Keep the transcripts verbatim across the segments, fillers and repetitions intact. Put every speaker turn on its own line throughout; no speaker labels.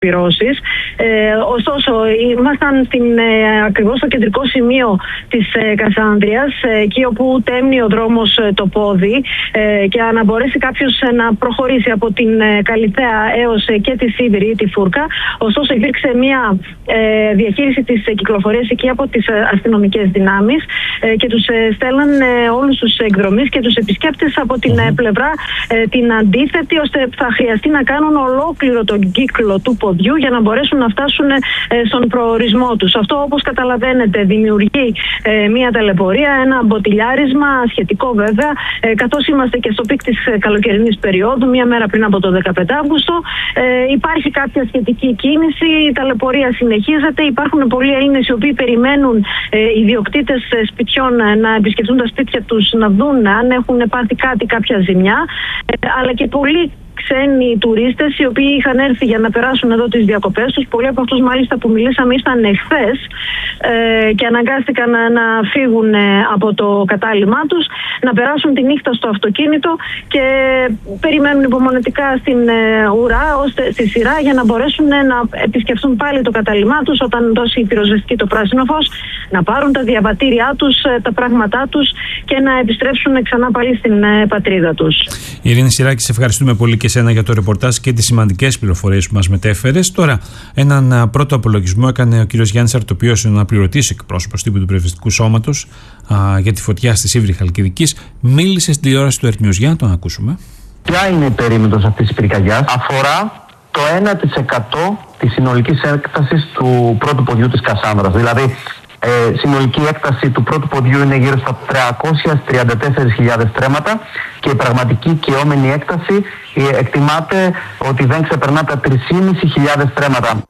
πυρώσεις. Ε, ωστόσο, ήμασταν στην, ε, ακριβώς στο κεντρικό σημείο της ε, Κασάνδριας, ε, εκεί όπου τέμνει ο δρόμος ε, το πόδι, ε, και να μπορέσει κάποιος ε, να προχωρήσει από την ε, Καλιθέα έως ε, και τη Σίδηρη ή τη Φούρκα. Ωστόσο, υπήρξε μια ε, διαχείριση της ε, κυκλοφορίας εκεί από τις ε, αστυνομικές δυνάμεις ε, και τους ε, στέλναν ε, όλους τους εκδρομείς και τους επισκέπτες από την ε, πλευρά ε, την αντίθετη, ώστε θα χρειαστεί να κάνουν ολόκληρο τον κύκλο του ποδιού για να μπορέσουν να φτάσουν ε, στον προορισμό τους. Αυτό, όπως καταλαβαίνετε, δημιουργεί ε, μια ταλαιπωρία, ένα μποτιλιάρισμα σχετικό βέβαια, ε, καθώς είμαστε και στο πικ της καλοκαιρινής περίοδου, μία μέρα πριν από το δεκαπέντε Αυγούστου. Ε, υπάρχει κάποια σχετική κίνηση, η ταλαιπωρία συνεχίζεται. Υπάρχουν πολλοί Έλληνες οι οποίοι περιμένουν ε, ιδιοκτήτες σπιτιών ε, να επισκεφτούν τα σπίτια τους, να δουν αν έχουν πάθει κάτι, κάποια ζημιά, ε, αλλά και πολλοί ξένοι τουρίστες οι οποίοι είχαν έρθει για να περάσουν εδώ τις διακοπές τους. Πολλοί από αυτούς μάλιστα που μιλήσαμε ήρθαν εχθές ε, και αναγκάστηκαν να, να φύγουν ε, από το κατάλημά τους, να περάσουν τη νύχτα στο αυτοκίνητο και περιμένουν υπομονετικά στην ε, ουρά, ώστε, στη σειρά, για να μπορέσουν ε, να επισκεφθούν πάλι το κατάλημά τους όταν δώσει η πυροσβεστική το πράσινο φως, να πάρουν τα διαβατήριά τους, ε, τα πράγματά τους και να επιστρέψουν ξανά πάλι στην ε, πατρίδα τους.
Ειρήνη Σειράκη, σε ευχαριστούμε πολύ και σένα για το ρεπορτάζ και τις σημαντικές πληροφορίες που μας μετέφερες. Τώρα, έναν πρώτο απολογισμό έκανε ο κ. Γιάννης Αρτοπιός, αναπληρωτής εκπρόσωπος τύπου του Πυροσβεστικού Σώματος, α, για τη φωτιά στη Σίβρη Χαλκιδικής. Μίλησε στην τηλεόραση του Air News. Για να τον ακούσουμε.
Ποια είναι η περίμετρος αυτής της πυρκαγιάς? Αφορά το ένα τοις εκατό της συνολικής έκτασης του πρώτου ποδιού της Κασάνδρας. Δηλαδή, Ε, συνολική έκταση του πρώτου ποδιού είναι γύρω στα τριακόσιες τριάντα τέσσερις χιλιάδες στρέμματα και η πραγματική καιόμενη έκταση ε, εκτιμάται ότι δεν ξεπερνά τα τρεις χιλιάδες πεντακόσια στρέμματα.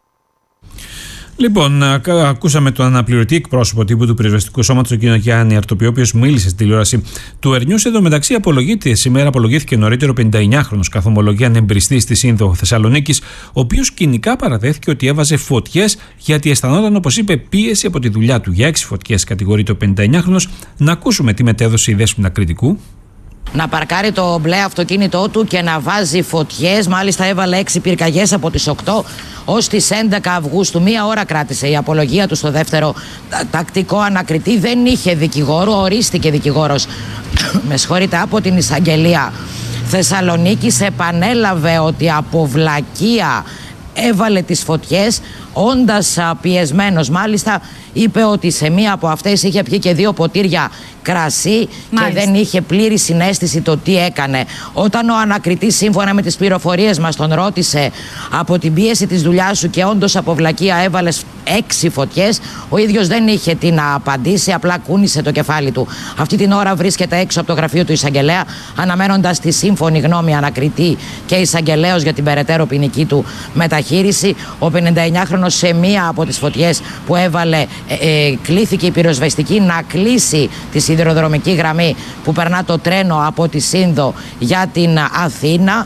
Λοιπόν, ακούσαμε τον αναπληρωτή εκπρόσωπο τύπου του Πυροσβεστικού Σώματος, τον κ. Γιάννη Αρτοπιό, ο οποίος μίλησε στην τηλεόραση του Air News. Εδώ μεταξύ απολογείται, σήμερα απολογήθηκε νωρίτερο πενήντα εννιάχρονος καθ' ομολογία ανεμπριστή στη Σύνδο Θεσσαλονίκης, ο οποίος κοινικά παραδέχθηκε ότι έβαζε φωτιές γιατί αισθανόταν, όπως είπε, πίεση από τη δουλειά του. Για έξι φωτιές κατηγορείται ο πενήντα εννιάχρονος. Να ακούσουμε τι μετέδωσε η Δέσποινα Κρητικού.
Να παρκάρει το μπλε αυτοκίνητό του και να βάζει φωτιές. Μάλιστα έβαλε έξι πυρκαγιές από τις οκτώ ως τις έντεκα Αυγούστου. Μία ώρα κράτησε η απολογία του στο δεύτερο τακτικό ανακριτή. Δεν είχε δικηγόρο, ορίστηκε δικηγόρος με συγχωρείτε, από την εισαγγελία Θεσσαλονίκης. Επανέλαβε ότι από βλακεία έβαλε τις φωτιές, όντας πιεσμένος. Μάλιστα είπε ότι σε μία από αυτές είχε πιει και δύο ποτήρια κρασί. Μάλιστα. Και δεν είχε πλήρη συναίσθηση το τι έκανε. Όταν ο ανακριτής, σύμφωνα με τις πληροφορίες μας, τον ρώτησε από την πίεση της δουλειάς σου και όντως από βλακεία έβαλες έξι φωτιές, ο ίδιος δεν είχε τι να απαντήσει, απλά κούνησε το κεφάλι του. Αυτή την ώρα βρίσκεται έξω από το γραφείο του εισαγγελέα, αναμένοντας τη σύμφωνη γνώμη ανακριτή και εισαγγελέος για την περαιτέρω ποινική του μεταχείριση. Ο πενηνταεννιάχρονος σε μία από τις φωτιές που έβαλε ε, ε, κλήθηκε η πυροσβεστική να κλείσει τη σιδηροδρομική γραμμή που περνά το τρένο από τη Σύνδο για την Αθήνα,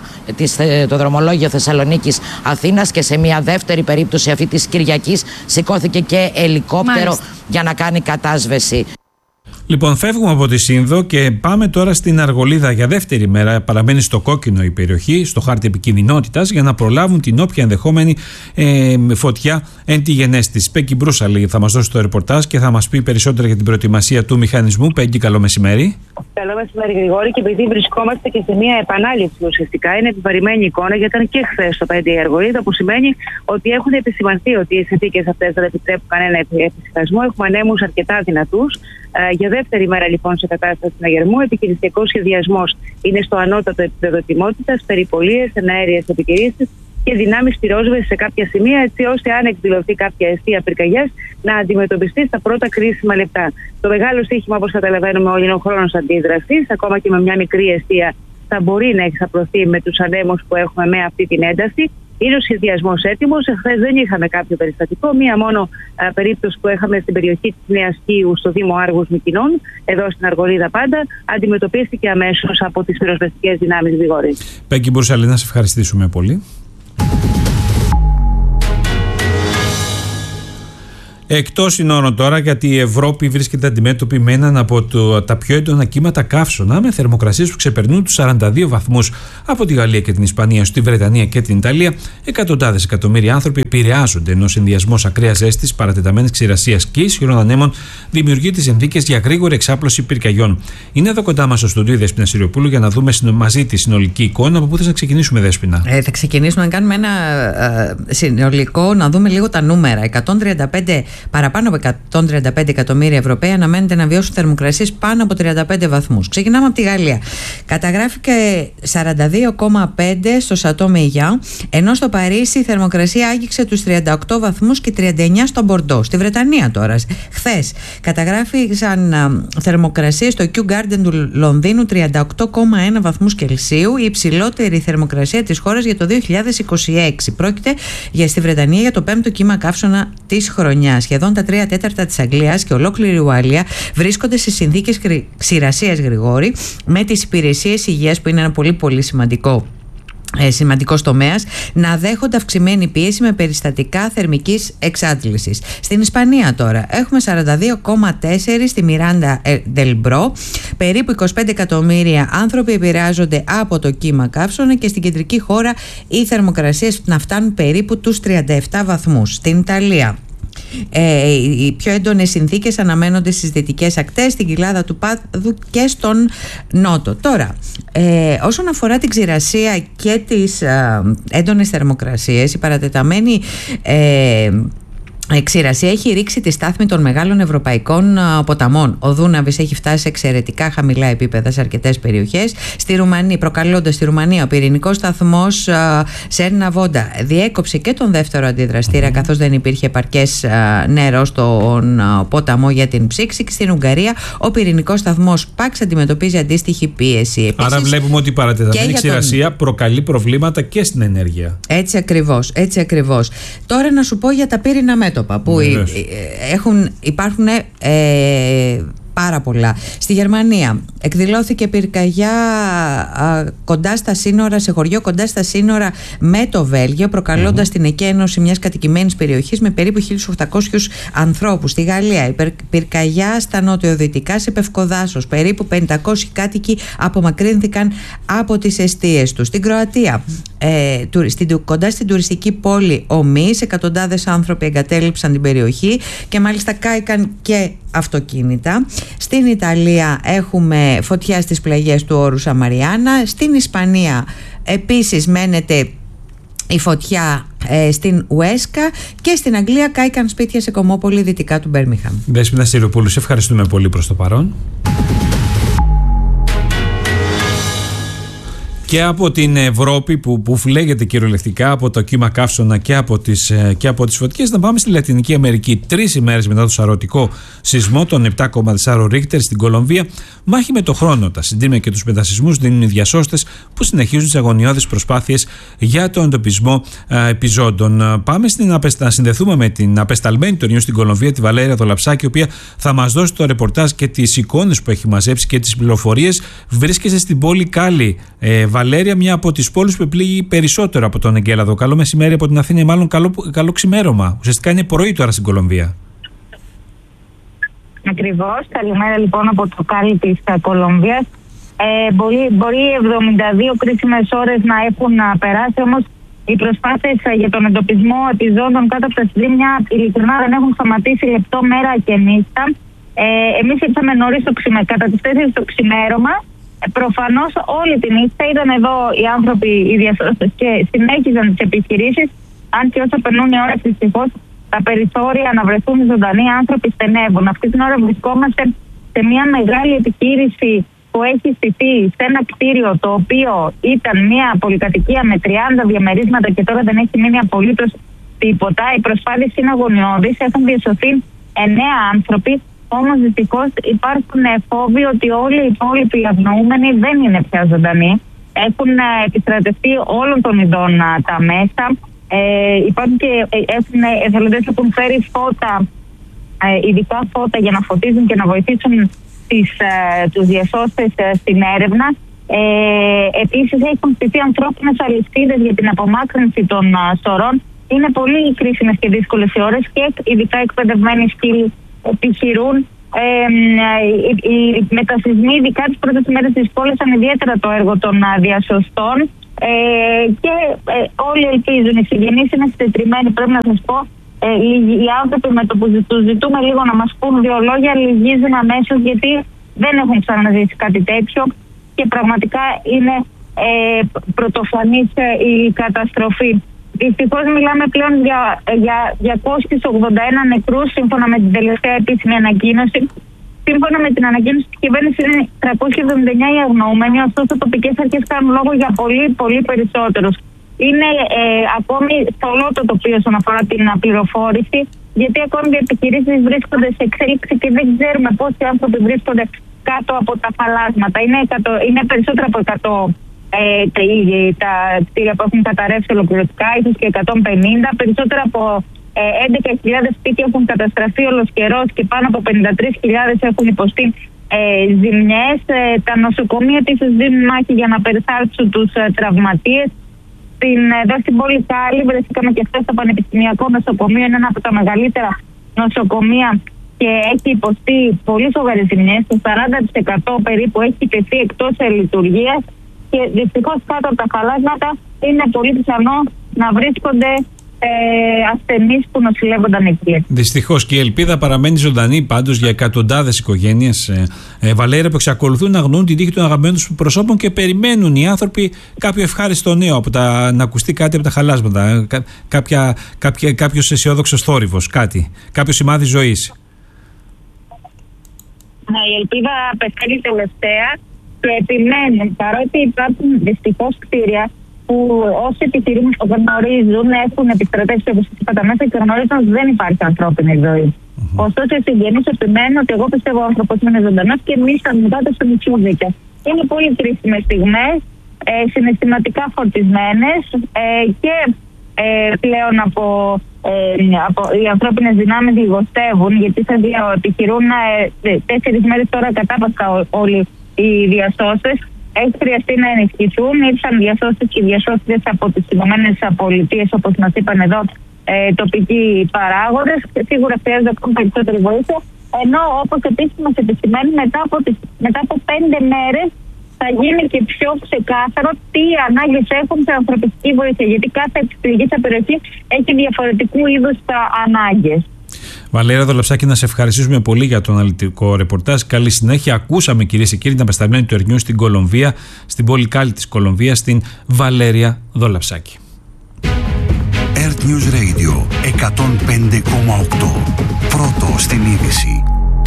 το δρομολόγιο Θεσσαλονίκης Αθήνας, και σε μια δεύτερη περίπτωση αυτή της Κυριακής σηκώθηκε και ελικόπτερο. Μάλιστα. Για να κάνει κατάσβεση.
Λοιπόν, φεύγουμε από τη Σύνδο και πάμε τώρα στην Αργολίδα για δεύτερη μέρα. Παραμένει στο κόκκινο η περιοχή, στο χάρτη επικινδυνότητας, για να προλάβουν την όποια ενδεχόμενη ε, φωτιά εν τη γενέση της. Πέγγι Μπρούσαλη θα μας δώσει το ρεπορτάζ και θα μας πει περισσότερα για την προετοιμασία του μηχανισμού. Πέγγι, καλό μεσημέρι.
Καλό μεσημέρι, Γρηγόρη. Και επειδή βρισκόμαστε και σε μια επανάληψη, ουσιαστικά είναι επιβαρημένη εικόνα, γιατί ήταν και χθες το πέντε η Αργολίδα, που σημαίνει ότι έχουν επισημανθεί ότι οι συνθήκες αυτές δεν επιτρέπουν κανένα εφησυχασμό. Έχουμε ανέμους αρκετά δυνατούς. Για δεύτερη μέρα λοιπόν σε κατάσταση συναγερμού, επικοινωνιακός σχεδιασμός είναι στο ανώτατο επίπεδο ετοιμότητας, περιπολίες, εναέριες επικοινωνίες και δυνάμεις πυρόσβεσης σε κάποια σημεία, έτσι ώστε αν εκδηλωθεί κάποια αιστεία πυρκαγιάς να αντιμετωπιστεί στα πρώτα κρίσιμα λεπτά. Το μεγάλο στοίχημα, όπως καταλαβαίνουμε όλοι, είναι ο χρόνος αντίδρασης. Ακόμα και με μια μικρή αιστεία θα μπορεί να εξαπλωθεί με τους ανέμους που έχουμε με αυτή την ένταση. Είναι ο σχεδιασμός έτοιμος. Εχθές δεν είχαμε κάποιο περιστατικό. Μία μόνο α, περίπτωση που είχαμε στην περιοχή της Νέας Κίου, στο Δήμο Άργους Μυκηνών, εδώ στην Αργολίδα πάντα, αντιμετωπίστηκε αμέσως από τις πυροσβεστικές δυνάμεις, Γρηγόρη.
Πέγγι Μπουρσαλή, να σε ευχαριστήσουμε πολύ. Εκτός συνόρων τώρα, γιατί η Ευρώπη βρίσκεται αντιμέτωπη με έναν από το, τα πιο έντονα κύματα καύσωνα, με θερμοκρασίες που ξεπερνούν τους σαράντα δύο βαθμούς από τη Γαλλία και την Ισπανία, στη Βρετανία και την Ιταλία. Εκατοντάδες εκατομμύρια άνθρωποι επηρεάζονται, ενώ ο συνδυασμός ακραίας ζέστης, παρατεταμένης ξηρασίας και ισχυρών ανέμων δημιουργεί τις συνθήκες για γρήγορη εξάπλωση πυρκαγιών. Είναι εδώ κοντά μας στο στούντιο η Δέσποινα Συριοπούλου για να δούμε μαζί τη συνολική εικόνα. Από πού θες να ξεκινήσουμε, Δέσποινα?
Ε, θα ξεκινήσουμε να κάνουμε ένα ε, συνολικό, να δούμε λίγο τα νούμερα. εκατόν τριάντα πέντε Παραπάνω από εκατόν τριάντα πέντε εκατομμύρια Ευρωπαίοι αναμένεται να βιώσουν θερμοκρασίες πάνω από τριάντα πέντε βαθμούς. Ξεκινάμε από τη Γαλλία. Καταγράφηκε σαράντα δύο κόμμα πέντε στο Σατό Μεγιά, ενώ στο Παρίσι η θερμοκρασία άγγιξε τους τριάντα οκτώ βαθμούς και τριάντα εννιά στο Μπορντό. Στη Βρετανία τώρα, χθες, καταγράφηκαν θερμοκρασίες στο Kew Garden του Λονδίνου τριάντα οκτώ κόμμα ένα βαθμούς Κελσίου, η υψηλότερη θερμοκρασία της χώρας για το δύο χιλιάδες είκοσι έξι. Πρόκειται για στη Βρετανία για το πέμπτο κύμα καύσωνα της χρονιάς. Σχεδόν τα τρία τέταρτα της Αγγλίας και ολόκληρη η Ουαλία βρίσκονται σε συνθήκες ξηρασίας, Γρηγόρη, με τις υπηρεσίες υγείας, που είναι ένα πολύ πολύ σημαντικό Ε, σημαντικός τομέας, να δέχονται αυξημένη πίεση με περιστατικά θερμικής εξάντλησης. Στην Ισπανία τώρα έχουμε σαράντα δύο κόμμα τέσσερα στη Μιράντα del Μπρό. Περίπου είκοσι πέντε εκατομμύρια άνθρωποι επηρεάζονται από το κύμα καύσωνα και στην κεντρική χώρα οι θερμοκρασίες να φτάνουν περίπου τους τριάντα επτά βαθμούς. Στην Ιταλία Ε, οι πιο έντονες συνθήκες αναμένονται στις δυτικές ακτές, στην κοιλάδα του Πάδου και στον Νότο. Τώρα, ε, όσον αφορά την ξηρασία και τις ε, έντονες θερμοκρασίες, η παρατεταμένη ε, η ξηρασία έχει ρίξει τη στάθμη των μεγάλων ευρωπαϊκών ποταμών. Ο Δούναβης έχει φτάσει σε εξαιρετικά χαμηλά επίπεδα σε αρκετές περιοχές. Στη Ρουμανία, προκαλώντας στη Ρουμανία, ο πυρηνικός σταθμός Σέρνα Βόντα διέκοψε και τον δεύτερο αντιδραστήρα, mm-hmm. καθώς δεν υπήρχε επαρκές νερό στον ποταμό για την ψήξη. Και στην Ουγγαρία, ο πυρηνικός σταθμός Πάξ αντιμετωπίζει αντίστοιχη πίεση. Επίσης, άρα
βλέπουμε ότι η παρατεταμένη ξηρασία τον... προκαλεί προβλήματα και στην ενέργεια.
Έτσι ακριβώς, έτσι ακριβώς. Τώρα να σου πω για τα πύρινα μέτωπα που έχουν, υπάρχουν ε, πάρα πολλά. Στη Γερμανία εκδηλώθηκε πυρκαγιά α, κοντά στα σύνορα, σε χωριό κοντά στα σύνορα με το Βέλγιο, προκαλώντας mm-hmm. την εκένωση μιας κατοικημένης περιοχής με περίπου χίλιους οκτακόσιους ανθρώπους. Στη Γαλλία, η πυρκαγιά στα νοτιοδυτικά σε Πευκοδάσος. Περίπου πεντακόσιοι κάτοικοι απομακρύνθηκαν από τις εστίες τους. Στην Κροατία, ε, στην, κοντά στην τουριστική πόλη Ομής, εκατοντάδες άνθρωποι εγκατέλειψαν την περιοχή και μάλιστα κάηκαν και αυτοκίνητα. Στην Ιταλία έχουμε φωτιά στις πλαγιές του όρου Σαμαριάνα. Στην Ισπανία επίσης μένεται η φωτιά ε, στην Ουέσκα, και στην Αγγλία κάηκαν σπίτια σε κομμόπολη δυτικά του Μπέρμιχαμ.
Δέσποινα Συριοπούλου, σε ευχαριστούμε πολύ προς το παρόν. Και από την Ευρώπη που, που φλέγεται κυριολεκτικά από το κύμα καύσωνα και από τις, και από τις φωτιές, να πάμε στη Λατινική Αμερική. Τρεις ημέρες μετά το σαρωτικό σεισμό των επτά κόμμα τέσσερα Ρίχτερ στην Κολομβία, μάχη με το χρόνο. Τα συντρίμμια και τους μετασεισμούς δίνουν οι διασώστες που συνεχίζουν τις αγωνιώδεις προσπάθειες για τον εντοπισμό α, επιζώντων. Πάμε στην, να συνδεθούμε με την απεσταλμένη του News στην Κολομβία, τη Βαλέρια Δολαψάκη, η οποία θα μας δώσει το ρεπορτάζ και τις εικόνες που έχει μαζέψει και τις πληροφορίες. Βρίσκεσαι στην πόλη Κάλι, ε, Βαλέρια, μια από τις πόλεις που επλήγει περισσότερο από τον εγκέλαδο. Καλό μεσημέρι από την Αθήνα, μάλλον καλό, καλό ξημέρωμα. Ουσιαστικά είναι πρωί τώρα στην Κολομβία.
Ακριβώς. Καλημέρα λοιπόν από το Κάλι της Κολομβίας. Ε, μπορεί, μπορεί εβδομήντα δύο κρίσιμες ώρες να έχουν περάσει, όμως οι προσπάθειες για τον εντοπισμό επιζώντων κάτω από τα συντρίμμια ειλικρινά δεν έχουν σταματήσει λεπτό μέρα και νύχτα. Ε, εμείς ήρθαμε νωρίς το ξημέ, κατά τις τέσσερις το ξημέρωμα. Προφανώς όλη τη νύχτα ήταν εδώ οι άνθρωποι, οι διασώστες, και συνέχιζαν τις επιχειρήσεις, αν και όσο περνούν οι ώρες δυστυχώς τα περιθώρια να βρεθούν ζωντανοί άνθρωποι στενεύουν. Αυτή την ώρα βρισκόμαστε σε μια μεγάλη επιχείρηση που έχει στηθεί σε ένα κτίριο το οποίο ήταν μια πολυκατοικία με τριάντα διαμερίσματα και τώρα δεν έχει μείνει απολύτως τίποτα. Οι προσπάθειες είναι αγωνιώδεις, έχουν διασωθεί εννέα άνθρωποι. Όμως δυστυχώς υπάρχουν φόβοι ότι όλοι οι υπόλοιποι αγνοούμενοι δεν είναι πια ζωντανοί. Έχουν επιστρατευτεί όλων των ειδών τα μέσα. Ε, υπάρχουν και έχουν εθελοντές που έχουν φέρει φώτα, ε, ειδικά φώτα για να φωτίζουν και να βοηθήσουν τις, ε, τους διασώστες ε, στην έρευνα. Ε, επίσης έχουν στηθεί ανθρώπινες αλυσίδες για την απομάκρυνση των ε, σωρών.
είναι πολύ κρίσιμες και δύσκολες οι ώρες και ειδικά εκπαιδευμένοι σκύλοι επιχειρούν. Ε, οι, οι μετασυσμοί, ειδικά τις πρώτες μέρες της πόλησαν ιδιαίτερα το έργο των διασωστών ε, και ε, όλοι ελπίζουν, οι συγγενείς είναι συντετριμμένοι, πρέπει να σας πω. Ε, οι άνθρωποι με το που τους ζητούμε λίγο να μας πούν δύο λόγια λυγίζουν αμέσως, γιατί δεν έχουν ξαναζήσει κάτι τέτοιο και πραγματικά είναι ε, πρωτοφανής ε, η καταστροφή. Δυστυχώς μιλάμε πλέον για, για διακόσιους ογδόντα ένα νεκρούς σύμφωνα με την τελευταία επίσημη ανακοίνωση. Σύμφωνα με την ανακοίνωση της κυβέρνησης είναι τριακόσιοι εβδομήντα εννέα οι αγνοούμενοι, ωστόσο τοπικές αρχές κάνουν λόγο για πολύ πολύ περισσότερους. Είναι ε, ακόμη θολό το τοπίο όσον αφορά την πληροφόρηση, γιατί ακόμη οι επιχειρήσεις βρίσκονται σε εξέλιξη και δεν ξέρουμε πόσοι άνθρωποι βρίσκονται κάτω από τα φαλάσματα. Είναι, εκατό, είναι περισσότερα από εκατό ε, τα κτίρια που έχουν καταρρεύσει ολοκληρωτικά, ίσως και εκατόν πενήντα. Περισσότερα από ε, έντεκα χιλιάδες σπίτια έχουν καταστραφεί ολοσχερός και πάνω από πενήντα τρεις χιλιάδες έχουν υποστεί ε, ζημιές. Ε, τα νοσοκομεία επίσης δίνουν μάχη για να περιθάλψουν τους ε, τραυματίες. Στην, εδώ στην πόλη Κάλλη βρεθήκαμε και χθες στο Πανεπιστημιακό Νοσοκομείο, είναι ένα από τα μεγαλύτερα νοσοκομεία και έχει υποστεί πολύ σοβαρές ζημιές. Το σαράντα τοις εκατό περίπου έχει τεθεί εκτός λειτουργίας και δυστυχώς κάτω από τα χαλάσματα είναι πολύ πιθανό να βρίσκονται ε, ασθενείς που νοσηλεύονταν εκεί.
Δυστυχώς και η ελπίδα παραμένει ζωντανή πάντως για εκατοντάδες οικογένειες, ε, ε, Βαλέρια, που εξακολουθούν να αγνοούν την τύχη των αγαπημένων τους προσώπων και περιμένουν οι άνθρωποι κάποιο ευχάριστο νέο, από τα, να ακουστεί κάτι από τα χαλάσματα, κα, κάποια, κάποια, κάποιος αισιόδοξος θόρυβος, κάτι, κάποιο σημάδι ζωής.
Ναι, η ελπίδα πεθαίνει τελευταία και επιμένουν, παρότι υπάρχουν δυστυχώς κτίρια που όσοι επιχειρούν γνωρίζουν, έχουν επιστρατεύσει όπως είπα τα μέσα και γνωρίζουν ότι δεν υπάρχει ανθρώπινη ζωή. Mm-hmm. Ωστόσο, οι συγγενείς επιμένουν ότι εγώ πιστεύω ο άνθρωπος είναι ζωντανός και εμείς θα μιλάτε στο μισούδικια. Είναι πολύ κρίσιμες στιγμές, ε, συναισθηματικά φορτισμένες ε, και ε, πλέον από, ε, από οι ανθρώπινες δυνάμεις λιγοστεύουν, γιατί θα επιχειρούν ε, τέσσερις μέρες τώρα κατάπασχα όλοι οι διασώστες. Έχει χρειαστεί να ενισχυθούν. Ήρθαν διασώστες και διασώστες από τις Ηνωμένες Πολιτείες, όπως μας είπαν εδώ ε, τοπικοί παράγοντες. Σίγουρα χρειάζεται ακόμη περισσότερη βοήθεια. Ενώ, όπως επίσης μας επισημαίνει, μετά από, τις, μετά από πέντε μέρες θα γίνει και πιο ξεκάθαρο τι ανάγκες έχουν σε ανθρωπιστική βοήθεια. Γιατί κάθε εξυπηρετική περιοχή έχει διαφορετικού είδους ανάγκες.
Βαλέρια Δολαψάκη, να σε ευχαριστήσουμε πολύ για το αναλυτικό ρεπορτάζ. Καλή συνέχεια. Ακούσαμε, κυρίες και κύριοι, την απεσταλμένη του Ερνιού στην Κολομβία, στην πόλη Κάλλη της Κολομβίας, στην Βαλέρια Δολαψάκη.
Earth News Radio εκατόν πέντε κόμμα οκτώ. Πρώτο στην είδηση.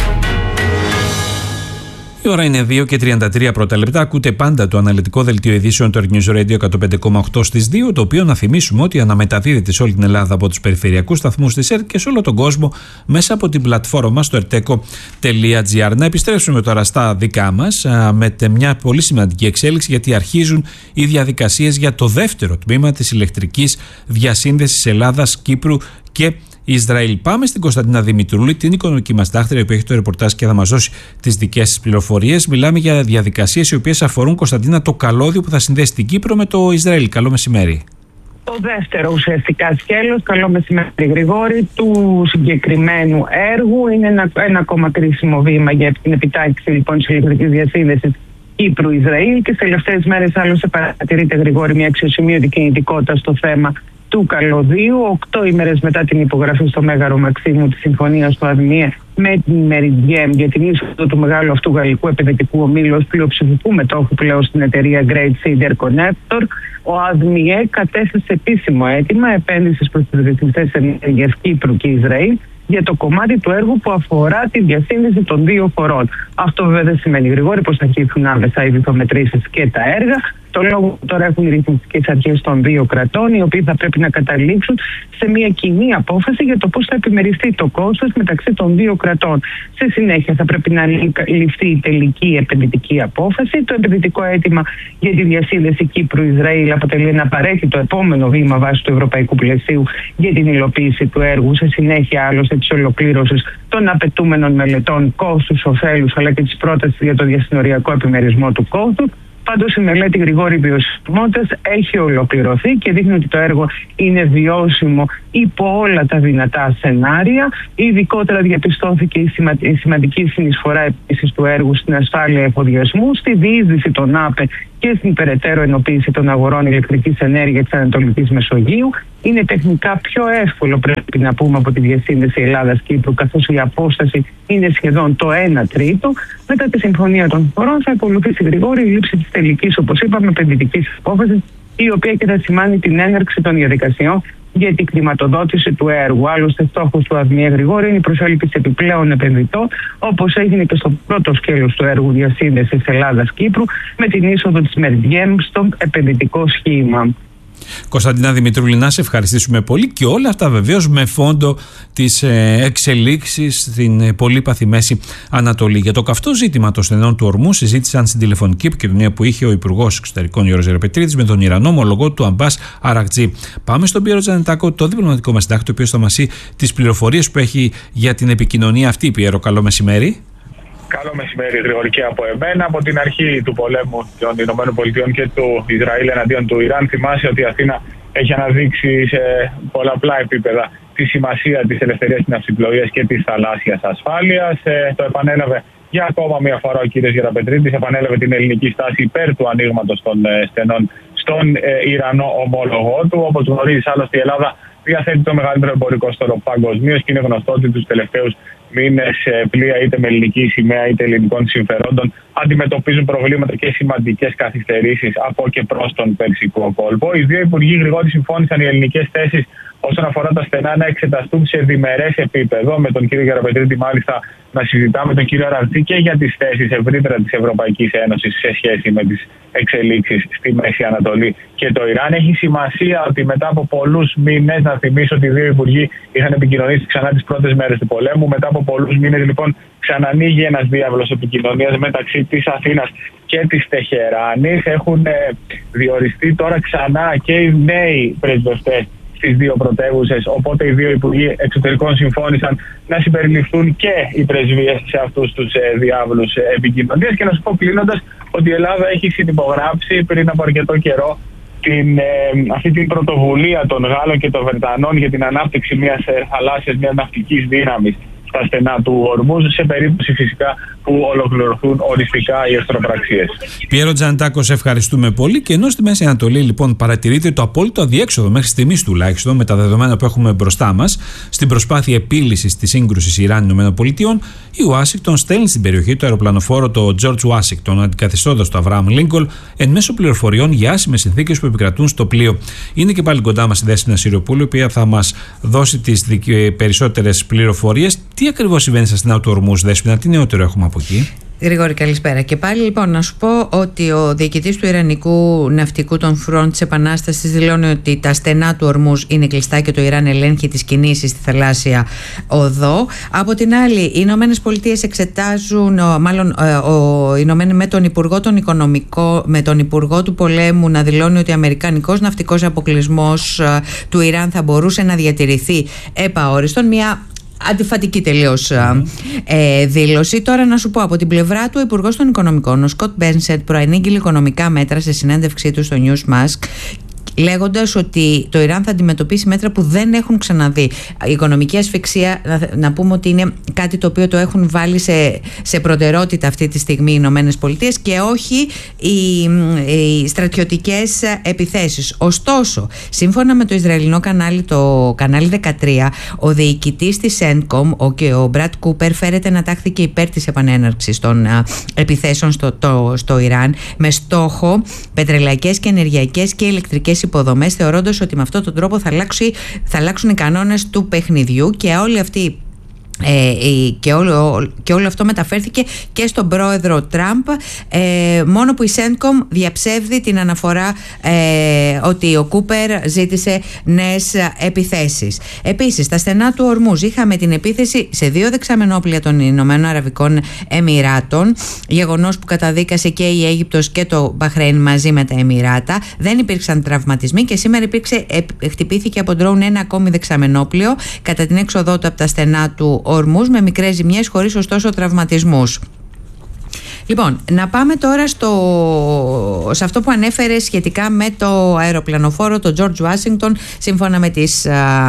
Η ώρα είναι δύο και τριάντα τρία πρώτα λεπτά. Ακούτε πάντα το αναλυτικό δελτίο ειδήσεων του Earth News Radio εκατόν πέντε κόμμα οκτώ στις δύο, το οποίο να θυμίσουμε ότι αναμεταδίδεται σε όλη την Ελλάδα από τους περιφερειακούς σταθμούς της ΕΡΤ και σε όλο τον κόσμο μέσα από την πλατφόρμα μας στο ερτέκο τελεία τζι άρ. Να επιστρέψουμε τώρα στα δικά μας με μια πολύ σημαντική εξέλιξη, γιατί αρχίζουν οι διαδικασίες για το δεύτερο τμήμα της ηλεκτρικής διασύνδεσης Ελλάδας, Κύπρου και Ισραήλ. Πάμε στην Κωνσταντίνα Δημητρούλη, την οικονομική μας δάχτυρα, που έχει το ρεπορτάζ και θα μας δώσει τις δικές της πληροφορίες. Μιλάμε για διαδικασίες οι οποίες αφορούν, Κωνσταντίνα, το καλώδιο που θα συνδέσει την Κύπρο με το Ισραήλ. Καλό μεσημέρι.
Το δεύτερο ουσιαστικά σκέλος, καλό μεσημέρι Γρηγόρη, του συγκεκριμένου έργου. Είναι ένα, ένα ακόμα κρίσιμο βήμα για την επιτάχυνση λοιπόν της ηλεκτρικής διασύνδεσης Κύπρου-Ισραήλ και στις τελευταίες μέρες άλλωστε παρατηρείται, Γρηγόρη, μια αξιοσημείωτη κινητικότητα στο θέμα του καλωδίου. Οκτώ ημέρες μετά την υπογραφή στο Μέγαρο Μαξίμου της συμφωνίας του ΑΔΜΙΕ με την Meridian για την είσοδο του μεγάλου αυτού γαλλικού επενδυτικού ομίλου ως πλειοψηφικού μετόχου πλέον στην εταιρεία Great Sea Interconnector, ο ΑΔΜΙΕ κατέθεσε επίσημο αίτημα επένδυσης προς τις ρυθμιστές ενέργειας Κύπρου και Ισραήλ για το κομμάτι του έργου που αφορά τη διασύνδεση των δύο χωρών. Αυτό βέβαια δεν σημαίνει, Γρηγόρη, πως θα αρχίσουν άμεσα οι βυθομετρήσεις και τα έργα. Το λόγο τώρα έχουν οι ρυθμιστικές αρχές των δύο κρατών, οι οποίοι θα πρέπει να καταλήξουν σε μια κοινή απόφαση για το πώς θα επιμεριστεί το κόστος μεταξύ των δύο κρατών. Σε συνέχεια θα πρέπει να ληφθεί η τελική επενδυτική απόφαση. Το επενδυτικό αίτημα για τη διασύνδεση Κύπρου-Ισραήλ αποτελεί ένα απαραίτητο επόμενο βήμα βάσει του ευρωπαϊκού πλαισίου για την υλοποίηση του έργου. Σε συνέχεια, άλλωστε, τη ολοκλήρωση των απαιτούμενων μελετών κόστους, ωφέλους αλλά και τη πρόταση για το διασυνοριακό επιμερισμό του κόστου. Πάντως η μελέτη Γρηγόρη βιωσιμότητας έχει ολοκληρωθεί και δείχνει ότι το έργο είναι βιώσιμο υπό όλα τα δυνατά σενάρια. Ειδικότερα διαπιστώθηκε η, σημα... η σημαντική συνεισφορά επίσης του έργου στην ασφάλεια εφοδιασμού, στη διείσδυση των ΑΠΕ και στην περαιτέρω ενοποίηση των αγορών ηλεκτρικής ενέργειας της Ανατολικής Μεσογείου. Είναι τεχνικά πιο εύκολο, πρέπει να πούμε, από τη διασύνδεση Ελλάδας-Κύπρου, καθώς η απόσταση είναι σχεδόν το ένα τρίτο. Μετά τη συμφωνία των χωρών θα ακολουθήσει γρήγορα η λήψη της τελικής, όπως είπαμε, επενδυτικής απόφασης, η οποία και θα σημάνει την έναρξη των διαδικασιών για την χρηματοδότηση του έργου. Άλλωστε, στόχος του ΑΔΜΙΕ Γρηγόρη είναι η προσέλκυση επιπλέον επενδυτών, όπως έγινε και στο πρώτο σκέλος του έργου διασύνδεσης Ελλάδας-Κύπρου, με την είσοδο της Μεριδιέμ στο επενδυτικό σχήμα.
Κωνσταντίνα Δημητρούλη, να σε ευχαριστήσουμε πολύ, και όλα αυτά βεβαίως με φόντο τις εξελίξεις στην πολύπαθη Μέση Ανατολή. Για το καυτό ζήτημα των στενών του ορμού συζήτησαν στην τηλεφωνική επικοινωνία που είχε ο Υπουργός Εξωτερικών Γιώργος Γεραπετρίδης με τον Ιρανό ομολογό του Αμπάς Αρακτζή. Πάμε στον Πιέρο Τζανετάκο, το διπλωματικό μας συντάκτη, ο οποίος θα μας πει τις πληροφορίες που έχει για την επικοινωνία αυτή. Πιέρο, καλό μεσημέρι.
Καλό μεσημέρι, Γρηγόρη, και από εμένα. Από την αρχή του πολέμου των ΗΠΑ και του Ισραήλ εναντίον του Ιράν, θυμάσαι ότι η Αθήνα έχει αναδείξει σε πολλαπλά επίπεδα τη σημασία της ελευθερίας της ναυσιπλοείας και της θαλάσσιας ασφάλειας. Ε, το επανέλαβε για ακόμα μια φορά ο κ. Γεραπετρίδης, επανέλαβε την ελληνική στάση υπέρ του ανοίγματος των ε, στενών στον ε, Ιρανό ομόλογό του. Όπως γνωρίζεις, άλλωστε, η Ελλάδα διαθέτει το μεγαλύτερο εμπορικό στόλο παγκοσμίως και είναι γνωστό ότι τους τελευταίους μήνες πλοία είτε με ελληνική σημαία είτε ελληνικών συμφερόντων αντιμετωπίζουν προβλήματα και σημαντικές καθυστερήσεις από και προς τον Περσικό κόλπο. Οι δύο υπουργοί, Γρηγόρη, συμφώνησαν οι ελληνικές θέσεις όσον αφορά τα στενά να εξεταστούν σε διμερές επίπεδο. Με τον κύριο Γεραπετρίτη, μάλιστα, να συζητάμε τον κύριο Αρακτζή και για τις θέσεις ευρύτερα της Ευρωπαϊκής Ένωσης σε σχέση με τις εξελίξεις στη Μέση Ανατολή και το Ιράν. Έχει σημασία ότι μετά από πολλούς μήνες, να θυμίσω ότι οι δύο υπουργοί είχαν επικοινωνήσει ξανά τις πρώτες μέρες του πολέμου. Μετά από πολλούς μήνες, λοιπόν, ξανανοίγει ένας διάβλος επικοινωνίας μεταξύ της Αθήνας και της Τεχεράνης. Έχουν ε, διοριστεί τώρα ξανά και οι νέοι πρεσβευτές στις δύο πρωτεύουσες, οπότε οι δύο υπουργοί εξωτερικών συμφώνησαν να συμπεριληφθούν και οι πρεσβείες σε αυτούς τους ε, διάβλους ε, επικοινωνίας. Και να σου πω κλείνοντας ότι η Ελλάδα έχει συνυπογράψει πριν από αρκετό καιρό την, ε, αυτή την πρωτοβουλία των Γάλλων και των Βρετανών για την ανάπτυξη μιας ε, θαλάσσιας, μιας ναυτικής δύναμης στα στενά του Ορμούζ, σε περίπτωση φυσικά που ολοκληρωθούν οριστικά οι εχθροπραξίες.
Πιέρο Τζανετάκο, σε ευχαριστούμε πολύ. Και ενώ στη Μέση Ανατολή, λοιπόν, παρατηρείται το απόλυτο αδιέξοδο μέχρι στιγμής τουλάχιστον με τα δεδομένα που έχουμε μπροστά μας στην προσπάθεια επίλυσης της σύγκρουσης Ιράν-ΗΠΑ, η Ουάσιγκτον στέλνει στην περιοχή το αεροπλανοφόρο το George Washington, αντικαθιστώντας το Αβραάμ Λίνκολν, εν μέσω πληροφοριών για άσημες συνθήκες που επικρατούν στο πλοίο. Είναι και πάλι κοντά μας η Δέσποινα Σιριοπούλου, η οποία θα μας δώσει τις περισσότερες πληροφορίες. Τι ακριβώς συμβαίνει στα στενά του Ορμούζ, Δέσποινα, τι νεότερο έχουμε από εκεί?
Γρηγόρη, καλησπέρα. Και πάλι, λοιπόν, να σου πω ότι ο διοικητής του Ιρανικού Ναυτικού των Φρόντ της Επανάστασης δηλώνει ότι τα στενά του Ορμούζ είναι κλειστά και το Ιράν ελέγχει τις κινήσεις στη θαλάσσια οδό. Από την άλλη, οι Ηνωμένες Πολιτείες εξετάζουν, μάλλον ο Ηνωμένοι με τον Υπουργό των Οικονομικών, με τον Υπουργό του Πολέμου να δηλώνει ότι ο Αμερικανικός ναυτικός αποκλεισμός του Ιράν θα μπορούσε να διατηρηθεί επαόριστον. Μια αντιφατική τελείως mm-hmm. ε, δήλωση. Τώρα να σου πω από την πλευρά του, ο Υπουργός των Οικονομικών, ο Σκοτ Μπένσετ, προανήγγειλε οικονομικά μέτρα σε συνέντευξή του στο Newsmask, λέγοντας ότι το Ιράν θα αντιμετωπίσει μέτρα που δεν έχουν ξαναδεί. Η οικονομική ασφυξία, να, να πούμε ότι είναι κάτι το οποίο το έχουν βάλει σε, σε προτεραιότητα αυτή τη στιγμή οι Ηνωμένες Πολιτείες και όχι οι, οι στρατιωτικές επιθέσεις. Ωστόσο, σύμφωνα με το Ισραηλινό κανάλι, το κανάλι δεκατρία, ο διοικητής της Σέντκομ, ο, και ο Μπρατ Κούπερ, φέρεται να τάχθηκε υπέρ της επανέναρξης των α, επιθέσεων στο, το, στο Ιράν, με στόχο πετρελαϊκές και ενεργειακές και ηλεκτρικές υποδομές, θεωρώντας ότι με αυτόν τον τρόπο θα, αλλάξει, θα αλλάξουν οι κανόνες του παιχνιδιού και όλοι αυτοί. Ε, και, όλο, και όλο αυτό μεταφέρθηκε και στον πρόεδρο Τραμπ, ε, μόνο που η Σέντκομ διαψεύδει την αναφορά ε, ότι ο Κούπερ ζήτησε νέες επιθέσεις. Επίσης, στα στενά του Ορμούζ είχαμε την επίθεση σε δύο δεξαμενόπλια των Ηνωμένων Αραβικών Εμιράτων, γεγονός που καταδίκασε και η Αίγυπτος και το Μπαχρέιν μαζί με τα Εμιράτα. Δεν υπήρξαν τραυματισμοί και σήμερα υπήρξε, ε, χτυπήθηκε από ντρόουν ένα ακόμη δεξαμενόπλιο κατά την έξοδό του από τα στενά του Ορμούζ, με μικρές ζημιές, χωρίς ωστόσο τραυματισμούς. Λοιπόν, να πάμε τώρα στο, σε αυτό που ανέφερε σχετικά με το αεροπλανοφόρο, το George Washington, σύμφωνα με τις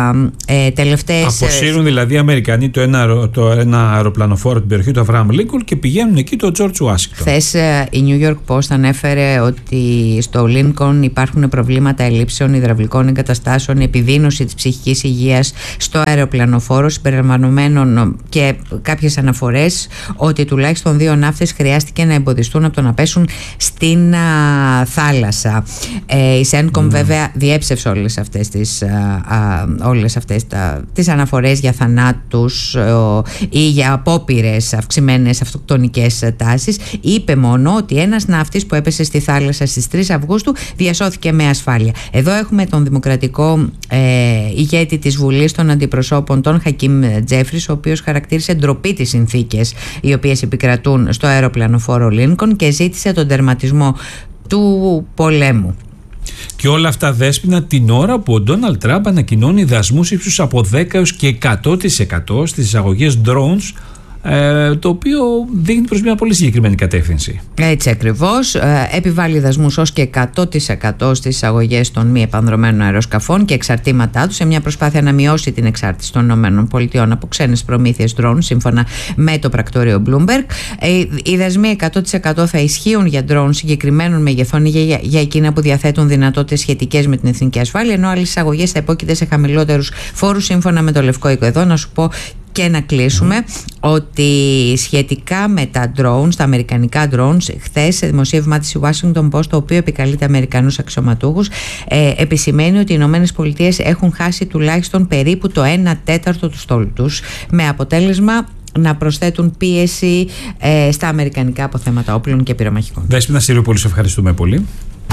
ε, τελευταίες...
Αποσύρουν δηλαδή οι Αμερικανοί το ένα, το ένα αεροπλανοφόρο την περιοχή του Αβραάμ Λίνκολν και πηγαίνουν εκεί το George Washington.
Χθες η New York Post ανέφερε ότι στο Lincoln υπάρχουν προβλήματα ελλείψεων υδραυλικών εγκαταστάσεων, επιδείνωση της ψυχικής υγείας στο αεροπλανοφόρο, συμπεριλαμβανομένων και κάποιες αναφορές ότι τουλάχιστον δύο ναύτες χρειάστηκε να εμποδιστούν από το να πέσουν στην α, θάλασσα. Ε, η Σένκομ mm. βέβαια διέψευσε όλες αυτές τις, α, α, όλες αυτές τα, τις αναφορές για θανάτους α, ή για απόπειρες αυξημένες αυτοκτονικές τάσεις. Είπε μόνο ότι ένας ναύτης που έπεσε στη θάλασσα στις τρεις Αυγούστου διασώθηκε με ασφάλεια. Εδώ έχουμε τον δημοκρατικό ε, ηγέτη της Βουλής των Αντιπροσώπων, τον Χακίμ Τζέφρις, ο οποίος χαρακτήρισε ντροπή τις συνθήκες οι οποίες επικρατούν στο αεροπλανοφόρο Λίνκον και ζήτησε τον τερματισμό του πολέμου.
Και όλα αυτά, Δέσποινα, την ώρα που ο Ντόναλντ Τραμπ ανακοινώνει δασμούς ύψους από δέκα έως και εκατό τοις εκατό στις εισαγωγές drones, Ε, το οποίο δείχνει προς μια πολύ συγκεκριμένη κατεύθυνση.
Έτσι ακριβώς. Ε, επιβάλλει δασμούς ως και εκατό τοις εκατό στις εισαγωγές των μη επανδρωμένων αεροσκαφών και εξαρτήματά τους, σε μια προσπάθεια να μειώσει την εξάρτηση των ΗΠΑ από ξένες προμήθειες drone, σύμφωνα με το πρακτορείο Bloomberg. Ε, οι δασμοί εκατό τοις εκατό θα ισχύουν για drone συγκεκριμένων μεγεθών ή για, για εκείνα που διαθέτουν δυνατότητες σχετικές με την εθνική ασφάλεια, ενώ άλλες εισαγωγές θα υπόκειται σε χαμηλότερους φόρους, σύμφωνα με το Λευκό Οίκο. Εδώ να σου πω και να κλείσουμε mm. ότι σχετικά με τα drones, τα αμερικανικά drones, χθες σε δημοσίευμά της η Washington Post, το οποίο επικαλείται Αμερικανούς αξιωματούχους, ε, επισημαίνει ότι οι Ηνωμένες Πολιτείες έχουν χάσει τουλάχιστον περίπου το ένα τέταρτο του στόλου τους, με αποτέλεσμα να προσθέτουν πίεση ε, στα αμερικανικά αποθέματα όπλων και πυρομαχικών.
Δέσποινα Συρίου, σε ευχαριστούμε πολύ.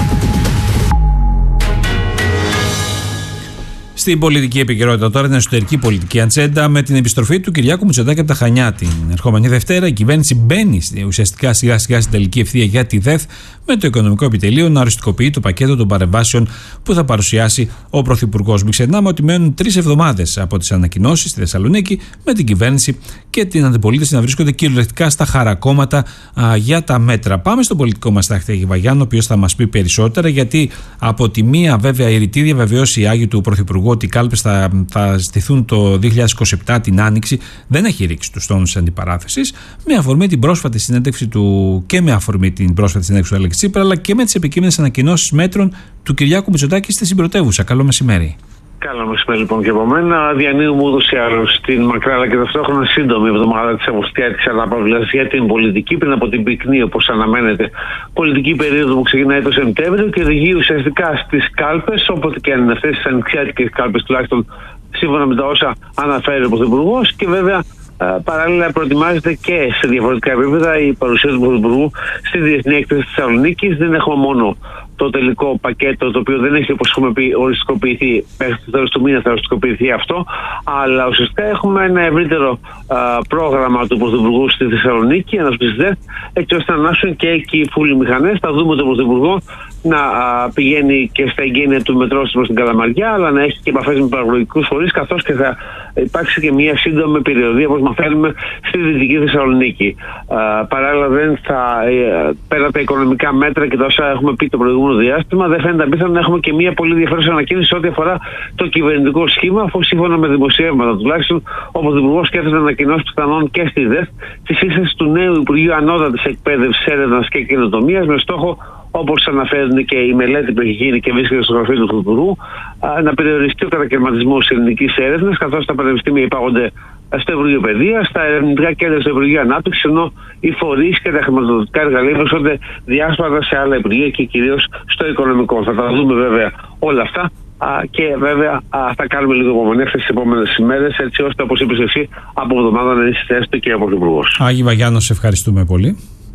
Στην πολιτική επικαιρότητα τώρα, την εσωτερική πολιτική ατζέντα, με την επιστροφή του Κυριάκου Μητσοτάκη από τα Χανιά την ερχόμενη Δευτέρα, η κυβέρνηση μπαίνει ουσιαστικά σιγά σιγά στην τελική ευθεία για τη ΔΕΘ, με το Οικονομικό Επιτελείο να οριστικοποιεί το πακέτο των παρεμβάσεων που θα παρουσιάσει ο Πρωθυπουργός. Μην ξεχνάμε ότι μένουν τρεις εβδομάδες από τις ανακοινώσεις στη Θεσσαλονίκη, με την κυβέρνηση και την αντιπολίτευση να βρίσκονται κυριολεκτικά στα χαρακόμματα α, για τα μέτρα. Πάμε στον πολιτικό μας τάχτη Άγη Βαγιάννου, ο οποίος θα μας πει περισσότερα, γιατί από τη μία, βέβαια, η ρητή διαβεβαίωση Άγιου του Πρωθυπουργού ότι οι κάλπες θα, θα στηθούν το δύο χιλιάδες είκοσι επτά την Άνοιξη, δεν έχει ρίξει τους τόνους της αντιπαράθεσης, με αφορμή την πρόσφατη συνέντευξη του και με αφορμή την πρόσφατη συνέντευξη του Αλέξη Τσίπρα, αλλά και με τις επικείμενες ανακοινώσεις μέτρων του Κυριάκου Μητσοτάκη στη συμπρωτεύουσα. Καλό μεσημέρι.
Καλό μεσημέρι λοιπόν και από μένα. Διανύουμε ούτως ή άλλως την μακρά αλλά και ταυτόχρονα σύντομη εβδομάδα της Αυγουστιάτικης αναπαυλίας για την πολιτική, πριν από την πυκνή, όπως αναμένεται, πολιτική περίοδο που ξεκινάει το Σεπτέμβριο και οδηγεί ουσιαστικά στις κάλπες, όποτε και αν είναι αυτές τις ανοιξιάτικες κάλπες, τουλάχιστον σύμφωνα με τα όσα αναφέρει ο Πρωθυπουργός, και βέβαια παράλληλα προετοιμάζεται και σε διαφορετικά επίπεδα η παρουσία του Πρωθυπουργού στη Διεθνή Έκθεση της Θεσσαλονίκης. Δεν έχουμε μόνο το τελικό πακέτο, το οποίο δεν έχει, όπως έχουμε πει, οριστικοποιηθεί, μέχρι το τέλος του μήνα θα οριστικοποιηθεί αυτό, αλλά ουσιαστικά έχουμε ένα ευρύτερο α, πρόγραμμα του Πρωθυπουργού στη Θεσσαλονίκη, ένα σπιστέ, έτσι ώστε να ανάσουν και εκεί οι φούλοι μηχανές. Θα δούμε τον Πρωθυπουργό να α, πηγαίνει και στα εγγένεια του μετρό προς την Καλαμαριά, αλλά να έχει και επαφές με παραγωγικούς φορείς, καθώς και θα υπάρξει και μια σύντομη περιοδία, όπως μαθαίνουμε, στη Δυτική Θεσσαλονίκη. Α, παράλληλα, δεν θα, ε, πέρα τα οικονομικά μέτρα και τα όσα έχουμε πει το προηγούμενο διάστημα, δεν φαίνεται απίθανο να έχουμε και μια πολύ ενδιαφέρουσα ανακοίνωση ό,τι αφορά το κυβερνητικό σχήμα, αφού σύμφωνα με δημοσιεύματα τουλάχιστον, ο Πρωθυπουργός σκέφτεται να ανακοινώσει πιθανόν και στη ΔΕΘ τη σύσταση του νέου Υπουργείου Ανώτατης Εκπαίδευσης, Έρευνας και Καινοτομίας, με στόχο, όπως αναφέρουν και η μελέτη που έχει γίνει και βρίσκεται στο γραφείο του Πρωθυπουργού, να περιοριστεί ο κατακαιρματισμός της ελληνικής έρευνας, καθώς τα πανεπιστήμια υπάγονται στο Υπουργείο Παιδείας, στα ερευνητικά κέντρα στο Υπουργείο Ανάπτυξης, ενώ οι φορείς και τα χρηματοδοτικά εργαλεία βρίσκονται διάσπαρτα σε άλλα υπουργεία και κυρίως στο οικονομικό. Θα τα δούμε βέβαια όλα αυτά. Και βέβαια θα κάνουμε λίγο υπομονή αυτές τις επόμενες ημέρες, έτσι ώστε, όπως είπες εσύ, από εβδομάδα να είναι στη θέση του και ο Πρωθυπουργός.
Άγη Βαγιάννο, σε ευχαριστούμε πολύ.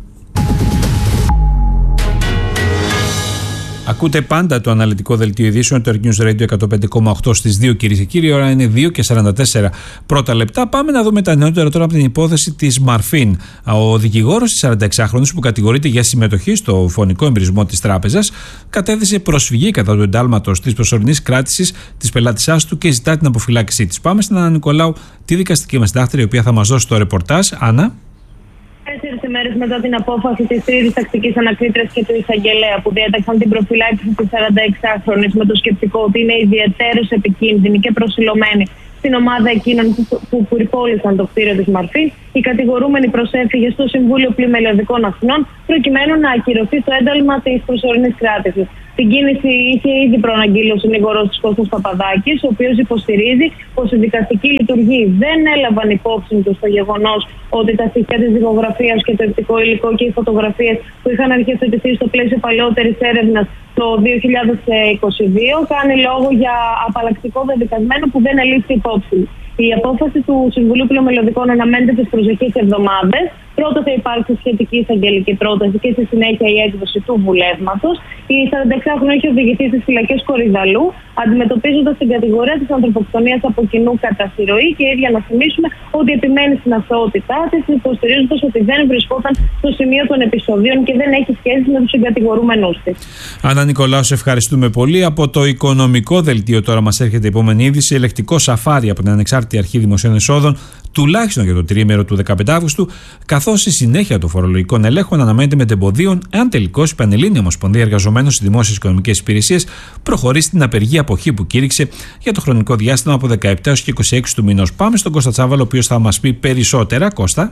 Ακούτε πάντα το αναλυτικό δελτίο ειδήσεων του Earth News Radio εκατόν πέντε κόμμα οκτώ στις δύο, κυρίες και κύριοι. Η ώρα είναι δύο και σαράντα τέσσερα πρώτα λεπτά. Πάμε να δούμε τα νεότερα τώρα από την υπόθεση της Μαρφίν. Ο δικηγόρος της σαρανταεξάχρονης που κατηγορείται για συμμετοχή στο φωνικό εμπειρισμό της τράπεζας κατέθεσε προσφυγή κατά του εντάλματος της προσωρινής κράτησης της πελάτησάς του και ζητά την αποφυλάκησή της. Πάμε στην Άννα Νικολάου, τη δικαστική μας συντάκτρια, η οποία θα μας δώσει το ρεπορτάζ. Άννα.
Έτσι,
τέσσερις ημέρες μετά την απόφαση της τρίτης τακτικής ανακρίτριας και του εισαγγελέα που διέταξαν την προφυλάκηση της σαρανταεξάχρονης με το σκεπτικό ότι είναι ιδιαιτέρως επικίνδυνη και προσιλωμένη στην ομάδα εκείνων που πυρπόλησαν το κτίριο της Μαρφής, η κατηγορούμενη προσέφυγε στο Συμβούλιο Πλημελιωδικών Αθηνών προκειμένου να ακυρωθεί το ένταλμα της προσωρινής κράτησης. Την κίνηση είχε ήδη προαναγγείλει ο συνήγορος της Κώστας Παπαδάκης, ο οποίος υποστηρίζει πως οι δικαστικοί λειτουργοί δεν έλαβαν υπόψη τους το γεγονός ότι τα στοιχεία της δικογραφίας και το οπτικό υλικό και οι φωτογραφίες που είχαν αρχιοθετηθεί στο πλαίσιο παλαιότερης έρευνας το δύο χιλιάδες είκοσι δύο κάνει λόγο για απαλλακτικό δεδικασμένο που δεν ελήφθη υπόψη. Η απόφαση του Συμβουλίου Πλημελιωδικών αναμένεται τις προσεχείς εβδομάδες. Πρώτα θα υπάρξει σχετική εισαγγελική πρόταση και στη συνέχεια η έκδοση του βουλεύματος. Η σαρανταεξάχρονη έχει οδηγηθεί στις φυλακές Κορυδαλού, αντιμετωπίζοντας την κατηγορία της ανθρωποκτονίας από κοινού κατά συρροή και ίδια να θυμίσουμε ότι επιμένει στην αθωότητά της, υποστηρίζοντας ότι δεν βρισκόταν στο σημείο των επεισοδίων και δεν έχει σχέση με τους συγκατηγορούμενους της.
Άννα Νικολάου, σε ευχαριστούμε πολύ. Από το οικονομικό δελτίο τώρα μας έρχεται η επόμενη είδηση. Ελεκτικό σαφάρι από την Ανεξάρτητη Αρχή Δημοσίων Εσόδων, τουλάχιστον για το τριήμερο του δεκαπέντε Αυγούστου, καθώς η συνέχεια των φορολογικών ελέγχων αναμένεται με τεμποδίων, εάν τελικώς η Πανελλήνια Ομοσπονδία Εργαζομένων στις Δημόσιες Οικονομικές Υπηρεσίες προχωρήσει στην απεργία αποχή που κήρυξε για το χρονικό διάστημα από δεκαεπτά έως και είκοσι έξι του μηνός. Πάμε στον Κώστα Τσάβαλο, ο οποίος θα μας πει περισσότερα. Κώστα.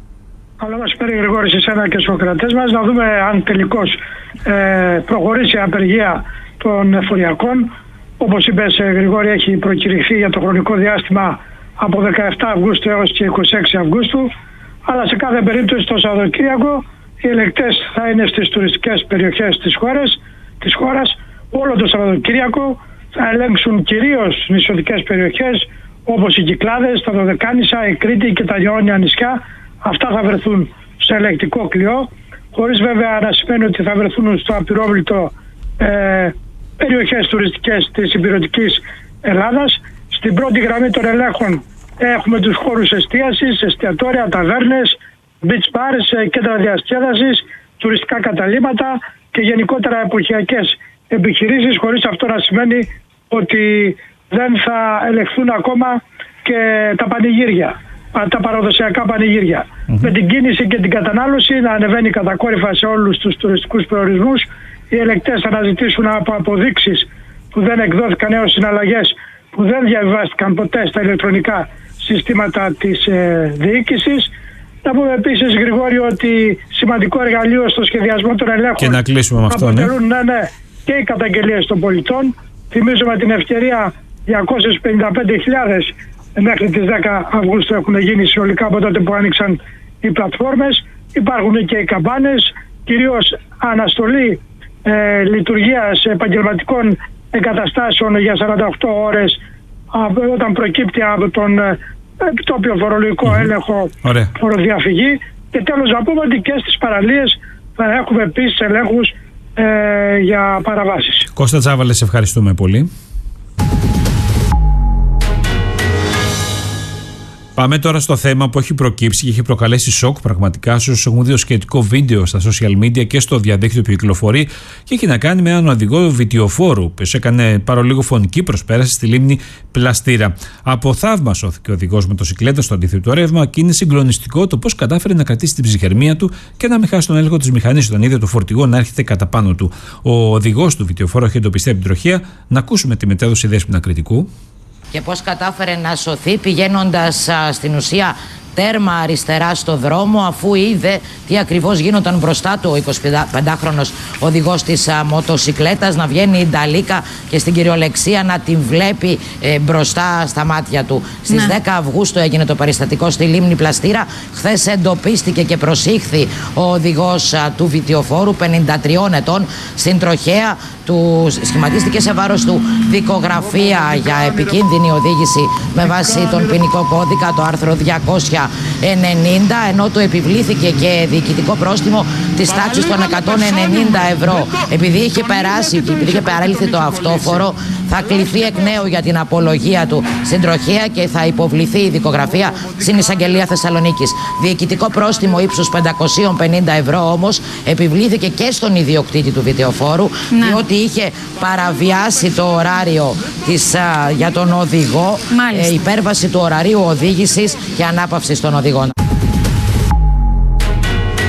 Καλό μεσημέρι, Γρηγόρη, σε εσένα και στους κρατές μας. Να δούμε αν τελικώς ε, προχωρήσει η απεργία των εφοριακών. Όπως είπες, Γρηγόρη, έχει προκηρυχθεί για το χρονικό διάστημα από δεκαεπτά Αυγούστου έως και είκοσι έξι Αυγούστου, αλλά σε κάθε περίπτωση το Σαββατοκύριακο οι ελεγκτές θα είναι στις τουριστικές περιοχές της χώρας, της χώρας. Όλο το Σαββατοκύριακο θα ελέγξουν κυρίως νησιωτικές περιοχές όπως οι Κυκλάδες, τα Δωδεκάνησα, η Κρήτη και τα Ιόνια νησιά. Αυτά θα βρεθούν στο ελεγκτικό κλειό, χωρίς βέβαια να σημαίνει ότι θα βρεθούν στο απειρόβλητο ε, περιοχές τουριστικές της υπηρετικής Ελλάδας. Στην πρώτη γραμμή των ελέγχων έχουμε τους χώρους εστίασης, εστιατόρια, ταβέρνες, beach bars, κέντρα διασκέδασης, τουριστικά καταλύματα και γενικότερα εποχιακές επιχειρήσεις, χωρίς αυτό να σημαίνει ότι δεν θα ελεγχθούν ακόμα και τα πανηγύρια, τα παραδοσιακά πανηγύρια. Mm-hmm. Με την κίνηση και την κατανάλωση να ανεβαίνει κατακόρυφα σε όλους τους τουριστικούς προορισμούς, οι ελεγκτές θα αναζητήσουν από αποδείξεις που δεν εκδόθηκαν έως συναλλαγές που δεν διαβιβάστηκαν ποτέ στα ηλεκτρονικά συστήματα της ε, διοίκησης. Να πούμε επίσης, Γρηγόρη, ότι σημαντικό εργαλείο στο σχεδιασμό των ελέγχων
και να κλείσουμε με αυτό,
αποτελούν ναι. Ναι, ναι, και οι καταγγελίες των πολιτών. Θυμίζω με την ευκαιρία διακόσιες πενήντα πέντε χιλιάδες μέχρι τις δέκα Αυγούστου έχουν γίνει συνολικά από τότε που άνοιξαν οι πλατφόρμες. Υπάρχουν και οι καμπάνες, κυρίως αναστολή ε, λειτουργίας επαγγελματικών εγκαταστάσεων για σαράντα οκτώ ώρες όταν προκύπτει από τον επιτόπιο φορολογικό mm-hmm. έλεγχο Ωραία. Φοροδιαφυγή. Και τέλος να πούμε ότι και στις παραλίες θα έχουμε επίσης ελέγχους ε, για παραβάσεις.
Κώστα Τσάβαλε, σε ευχαριστούμε πολύ. Πάμε τώρα στο θέμα που έχει προκύψει και έχει προκαλέσει σοκ πραγματικά σε όσους έχουν δει το σχετικό βίντεο στα social media και στο διαδίκτυο που κυκλοφορεί και έχει να κάνει με έναν οδηγό βιτιοφόρου που έκανε παρολίγο φωνική προσπέραση στη λίμνη Πλαστήρα. Από θαύμα σώθηκε ο οδηγός μοτοσικλέτα στο αντίθετο ρεύμα και είναι συγκλονιστικό το πώς κατάφερε να κρατήσει την ψυχραιμία του και να μην χάσει τον έλεγχο της μηχανής όταν είδε το φορτηγό να έρχεται κατά πάνω του. Ο οδηγός του βιτιοφόρου έχει εντοπιστεί από την τροχέα. Να ακούσουμε τη μετέδοση Δέσποινα Κρητικού.
Και πώς κατάφερε να σωθεί πηγαίνοντας α, στην ουσία τέρμα αριστερά στο δρόμο, αφού είδε τι ακριβώς γίνονταν μπροστά του ο εικοσιπεντάχρονος οδηγός της α, μοτοσικλέτας να βγαίνει η νταλίκα και στην κυριολεξία να την βλέπει ε, μπροστά στα μάτια του. Στις ναι. δέκα Αυγούστου έγινε το περιστατικό στη λίμνη Πλαστήρα. Χθες εντοπίστηκε και προσήχθη ο οδηγός α, του βιτιοφόρου πενήντα τριών ετών στην τροχέα. Του σχηματίστηκε σε βάρος του δικογραφία για επικίνδυνη οδήγηση με βάση τον ποινικό κώδικα, το άρθρο διακόσια ενενήντα, ενώ του επιβλήθηκε και διοικητικό πρόστιμο της τάξης των εκατόν ενενήντα ευρώ. Επειδή είχε περάσει, επειδή είχε παρέλθει το αυτόφορο, θα κληθεί εκ νέου για την απολογία του στην τροχέα και θα υποβληθεί η δικογραφία στην Εισαγγελία Θεσσαλονίκης. Διοικητικό πρόστιμο ύψους πεντακόσια πενήντα ευρώ όμως επιβλήθηκε και στον ιδιοκτήτη του βιτεοφόρου, ναι. διότι είχε παραβιάσει το ωράριο της, α, για τον οδηγό, ε, υπέρβαση του ωραρίου οδήγησης και ανάπαυσης των οδηγών.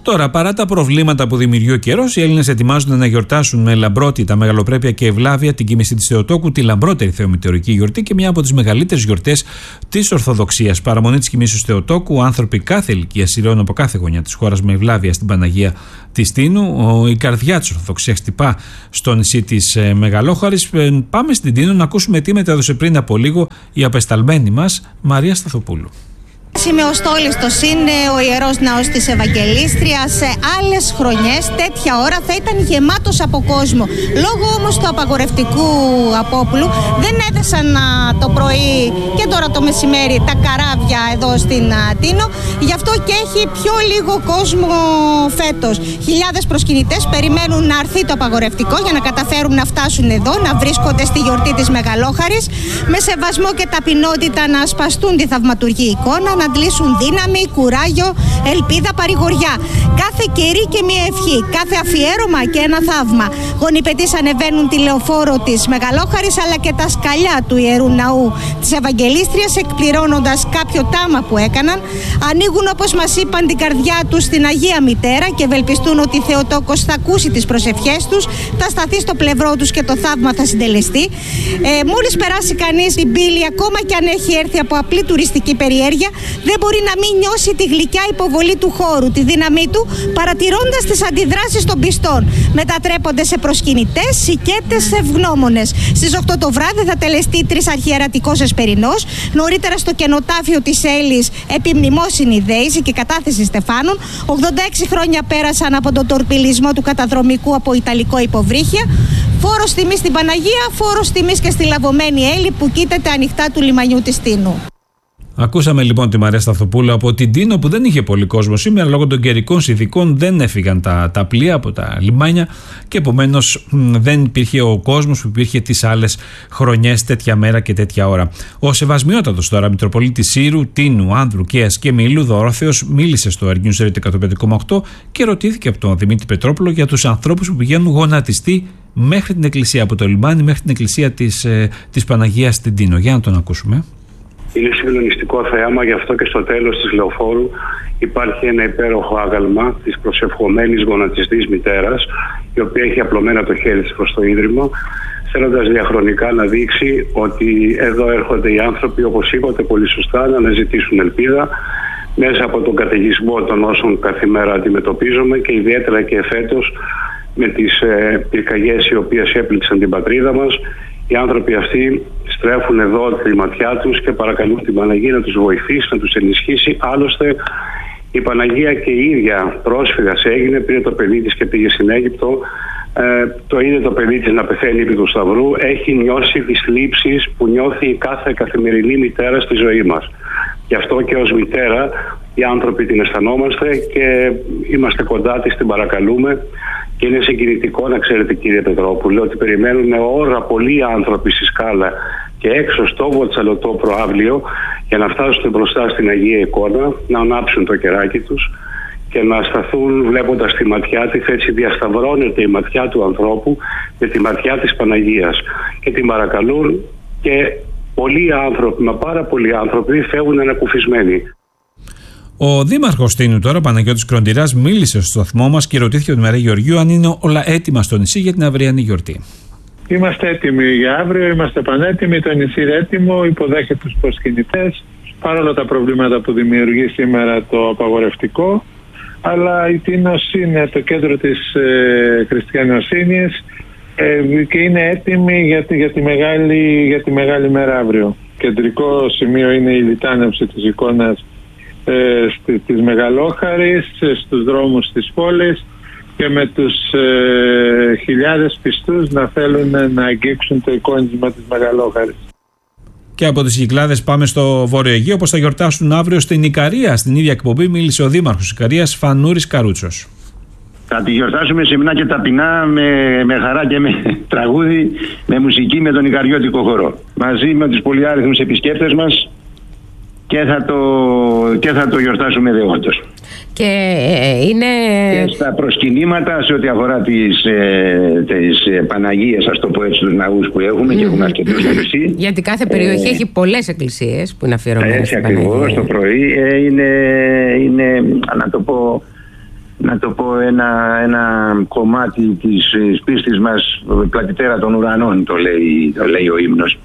Τώρα, παρά τα προβλήματα που δημιουργεί ο καιρός, οι Έλληνες ετοιμάζονται να γιορτάσουν με λαμπρότητα, μεγαλοπρέπεια και ευλάβεια την κοίμηση της Θεοτόκου, τη λαμπρότερη θεομητεωρική γιορτή και μια από τις μεγαλύτερες γιορτές της Ορθοδοξίας. Παραμονή της κοιμήσεως Θεοτόκου, άνθρωποι κάθε ηλικίας σειραίων από κάθε γωνιά της χώρας με ευλάβεια στην Παναγία της Τίνου. Η καρδιά της Ορθοδοξίας χτυπά στο νησί της Μεγαλόχαρης. Πάμε στην Τίνο να ακούσουμε τι μετέδωσε πριν από λίγο η απεσταλμένη μας Μαρία Σταθοπούλου.
Είμαι ο Στόλιστος, είναι ο Ιερός Ναός της Ευαγγελίστριας. Σε άλλες χρονιές τέτοια ώρα θα ήταν γεμάτος από κόσμο. Λόγω όμως του απαγορευτικού απόπλου δεν έδεσαν το πρωί και τώρα το μεσημέρι τα καράβια εδώ στην Τίνο. Γι' αυτό και έχει πιο λίγο κόσμο φέτος. Χιλιάδες προσκυνητές περιμένουν να έρθει το απαγορευτικό για να καταφέρουν να φτάσουν εδώ, να βρίσκονται στη γιορτή της Μεγαλόχαρης, με σεβασμό και ταπεινότητα να ασπαστούν τη θαυματουργή εικόνα, να αντλήσουν δύναμη, κουράγιο, ελπίδα, παρηγοριά. Κάθε κερί και μία ευχή, κάθε αφιέρωμα και ένα θαύμα. Γονιπετής ανεβαίνουν τη λεωφόρο της Μεγαλόχαρης αλλά και τα σκαλιά του Ιερού Ναού της Ευαγγελίστριας, εκπληρώνοντας κάποιο τάμα που έκαναν. Ανοίγουν, όπως μας είπαν, την καρδιά τους στην Αγία Μητέρα και ευελπιστούν ότι η Θεοτόκος θα ακούσει τις προσευχές τους, θα σταθεί στο πλευρό τους και το θαύμα θα συντελεστεί. Ε, μόλις περάσει κανείς την πύλη, ακόμα και αν έχει έρθει από απλή τουριστική περιέργεια, δεν μπορεί να μην νιώσει τη γλυκιά υποβολή του χώρου, τη δύναμή του, παρατηρώντας τις αντιδράσεις των πιστών. Μετατρέπονται σε προσκυνητές, σικέτες, ευγνώμονες. Στις οκτώ το βράδυ θα τελεστεί τρισαρχιερατικός εσπερινός. Νωρίτερα στο κενοτάφιο της Έλλης επιμνημόσυνη δέηση και κατάθεση στεφάνων. ογδόντα έξι χρόνια πέρασαν από τον τορπιλισμό του καταδρομικού από ιταλικό υποβρύχια. Φόρος τιμής στην Παναγία, φόρος τιμής και στη λαβωμένη Έλλη που κοίταται ανοιχτά του λιμανιού της Τίνου.
Ακούσαμε λοιπόν τη Μαρία Σταθοπούλου από την Τίνο, που δεν είχε πολύ κόσμο σήμερα λόγω των καιρικών συνθηκών. Δεν έφυγαν τα, τα πλοία από τα λιμάνια και επομένως δεν υπήρχε ο κόσμος που υπήρχε τις άλλες χρονιές τέτοια μέρα και τέτοια ώρα. Ο Σεβασμιότατος τώρα Μητροπολίτης Σύρου, Τίνου, Άνδρου, Καίας και Μήλου, Δωρόθεος, μίλησε στο Air News εκατόν πέντε κόμμα οκτώ και ρωτήθηκε από τον Δημήτρη Πετρόπουλο για τους ανθρώπους που πηγαίνουν γονατιστοί μέχρι την εκκλησία, από το λιμάνι μέχρι την εκκλησία της, ε, της Παναγίας στην Τίνο. Για να τον ακούσουμε.
Είναι συγκλονιστικό θέαμα, γι' αυτό και στο τέλος της λεωφόρου υπάρχει ένα υπέροχο άγαλμα της προσευχομένης γονατιστής μητέρας, η οποία έχει απλωμένα το χέρι της προς το ίδρυμα, θέλοντας διαχρονικά να δείξει ότι εδώ έρχονται οι άνθρωποι, όπως είπατε πολύ σωστά, να αναζητήσουν ελπίδα μέσα από τον καταιγισμό των όσων κάθε μέρα αντιμετωπίζουμε και ιδιαίτερα και εφέτος με τις ε, πυρκαγιές οι οποίες έπληξαν την πατρίδα μας. Οι άνθρωποι αυτοί στρέφουν εδώ τη ματιά τους και παρακαλούν την Παναγία να τους βοηθήσει, να τους ενισχύσει. Άλλωστε η Παναγία και η ίδια πρόσφυγας έγινε, πήρε το παιδί της και πήγε στην Αίγυπτο. Ε, το είδε το παιδί της να πεθαίνει επί του Σταυρού. Έχει νιώσει τις θλίψεις που νιώθει κάθε καθημερινή μητέρα στη ζωή μας. Γι' αυτό και ως μητέρα οι άνθρωποι την αισθανόμαστε και είμαστε κοντά της, την παρακαλούμε. Και είναι συγκινητικό να ξέρετε, κύριε Πετρόπουλε, ότι περιμένουν ώρα πολλοί άνθρωποι στη Σκάλα και έξω στο Βοτσαλωτό προαύλιο για να φτάσουν μπροστά στην Αγία Εικόνα, να ανάψουν το κεράκι τους και να σταθούν βλέποντας τη ματιά της. Έτσι διασταυρώνεται η ματιά του ανθρώπου με τη ματιά της Παναγίας και την παρακαλούν και πολλοί άνθρωποι, μα πάρα πολλοί άνθρωποι φεύγουν ανακουφισμένοι.
Ο Δήμαρχος Τίνου τώρα, Παναγιώτης Κροντηράς, μίλησε στο σταθμό μας και ρωτήθηκε από τη Μαρία Γεωργίου αν είναι όλα έτοιμα στο νησί για την αυριανή γιορτή.
Είμαστε έτοιμοι για αύριο, είμαστε πανέτοιμοι, το νησί είναι έτοιμο, υποδέχεται τους προσκυνητές, παρόλα τα προβλήματα που δημιουργεί σήμερα το απαγορευτικό, αλλά η Τίνος είναι το κέντρο της ε, χριστιανοσύνης ε, και είναι έτοιμη για τη, για, τη μεγάλη, για τη μεγάλη μέρα αύριο. Κεντρικό σημείο είναι η λιτάνευση της εικόνας ε, της Μεγαλόχαρης, στους δρόμους της πόλης και με τους ε, χιλιάδες πιστούς να θέλουν να αγγίξουν το εικόνισμα της Μεγαλόχαρης.
Και από τις Κυκλάδες πάμε στο Βόρειο Αιγαίο, όπως θα γιορτάσουν αύριο στην Ικαρία. Στην ίδια εκπομπή μίλησε ο Δήμαρχος Ικαρίας, Φανούρης Καρούτσος.
Θα τη γιορτάσουμε σεμνά και ταπεινά, με, με χαρά και με τραγούδι, με μουσική, με τον Ικαριώτικο χορό. Μαζί με τους πολυάριθμους επισκέπτες μας και θα το, και θα το γιορτάσουμε δεόντως.
Και είναι...
Και στα προσκυνήματα σε ό,τι αφορά τις, ε, τις ε, Παναγίες, ας το πω έτσι, τους ναούς που έχουμε mm-hmm. και έχουμε αρκετούς στο νησί.
Γιατί κάθε περιοχή ε, έχει πολλές εκκλησίες που είναι αφιερωμένες
στην Παναγία. Έτσι ακριβώς, το πρωί ε, είναι, είναι, να το πω, να το πω, ένα, ένα κομμάτι της πίστης μας, πλατιτέρα των ουρανών, το λέει, το λέει ο ύμνος.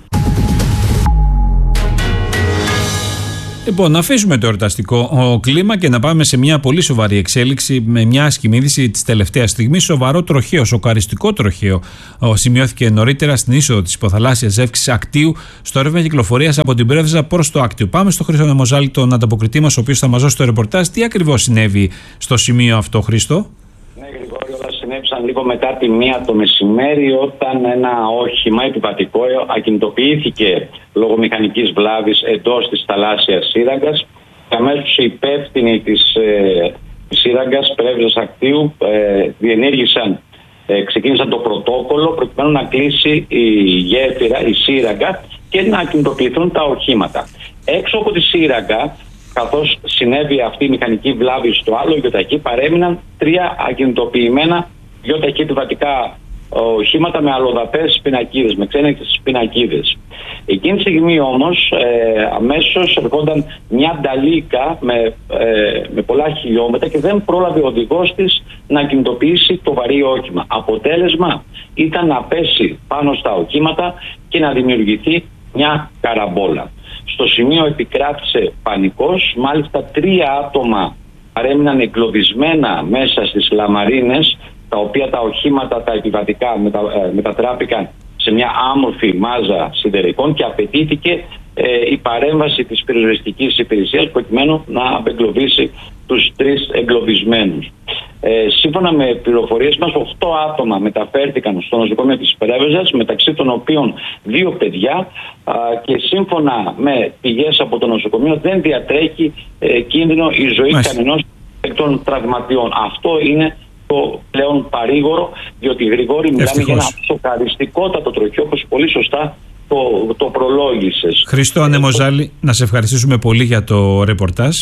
Λοιπόν, να αφήσουμε το εορταστικό κλίμα και να πάμε σε μια πολύ σοβαρή εξέλιξη με μια άσχημη είδηση της τελευταίας στιγμής. Σοβαρό τροχαίο, σοκαριστικό τροχαίο σημειώθηκε νωρίτερα στην είσοδο της υποθαλάσσιας ζεύξης Ακτίου στο ρεύμα κυκλοφορίας από την Πρέβεζα προς το Άκτιο. Πάμε στο Χρήστο Ανεμοζάλη, τον ανταποκριτή μας, ο οποίος θα μας δώσει το ρεπορτάζ. Τι ακριβώς συνέβη στο σημείο αυτό, Χρήστο?
Ναι, Γρηγόρη, όλα συνέβησαν λίγο μετά τη μία το μεσημέρι, όταν ένα όχημα επιβατικό ακινητοποιήθηκε λόγω μηχανικής βλάβης εντός της θαλάσσιας σύραγγας. Και αμέσως οι υπεύθυνοι της, ε, της σύραγγας Πρέβεζας Ακτίου ε, διενήργησαν, ε, ξεκίνησαν το πρωτόκολλο προκειμένου να κλείσει η γέφυρα, η σύραγγα, και να ακινητοποιηθούν τα οχήματα. Έξω από τη σύραγγα, καθώς συνέβη αυτή η μηχανική βλάβη στο άλλο γιοταχή, παρέμειναν τρία ακινητοποιημένα γιοταχή επιβατικά οχήματα με αλλοδαπές πινακίδες, με ξένες πινακίδες. Εκείνη τη στιγμή όμως ε, αμέσως ερχόταν μια νταλίκα με, ε, με πολλά χιλιόμετρα και δεν πρόλαβε ο οδηγός της να κινητοποιήσει το βαρύ όχημα. Αποτέλεσμα ήταν να πέσει πάνω στα οχήματα και να δημιουργηθεί μια καραμπόλα. Στο σημείο επικράτησε πανικός, μάλιστα τρία άτομα παρέμειναν εγκλωβισμένα μέσα στις λαμαρίνες, τα οποία τα οχήματα, τα επιβατικά μετα, ε, μετατράπηκαν σε μια άμορφη μάζα σιδερικών και απαιτήθηκε ε, η παρέμβαση της πυροσβεστικής υπηρεσίας προκειμένου να απεγκλωβίσει τους τρεις εγκλωβισμένους. Ε, σύμφωνα με πληροφορίες μας, οκτώ άτομα μεταφέρθηκαν στο νοσοκομείο της Πρέβεζας, μεταξύ των οποίων δύο παιδιά, α, και σύμφωνα με πηγές από το νοσοκομείο δεν διατρέχει ε, κίνδυνο η ζωή κανενός εκ των τραυματιών. Αυτό είναι το πλέον παρήγορο, διότι, Γρηγόρη, μιλάμε
Ευτυχώς.
για ένα σοκαριστικότατο τροχαίο, όπως πολύ σωστά το, το προλόγησες.
Χρήστο Ανεμοζάλη, να σε ευχαριστήσουμε πολύ για το ρεπορτάζ.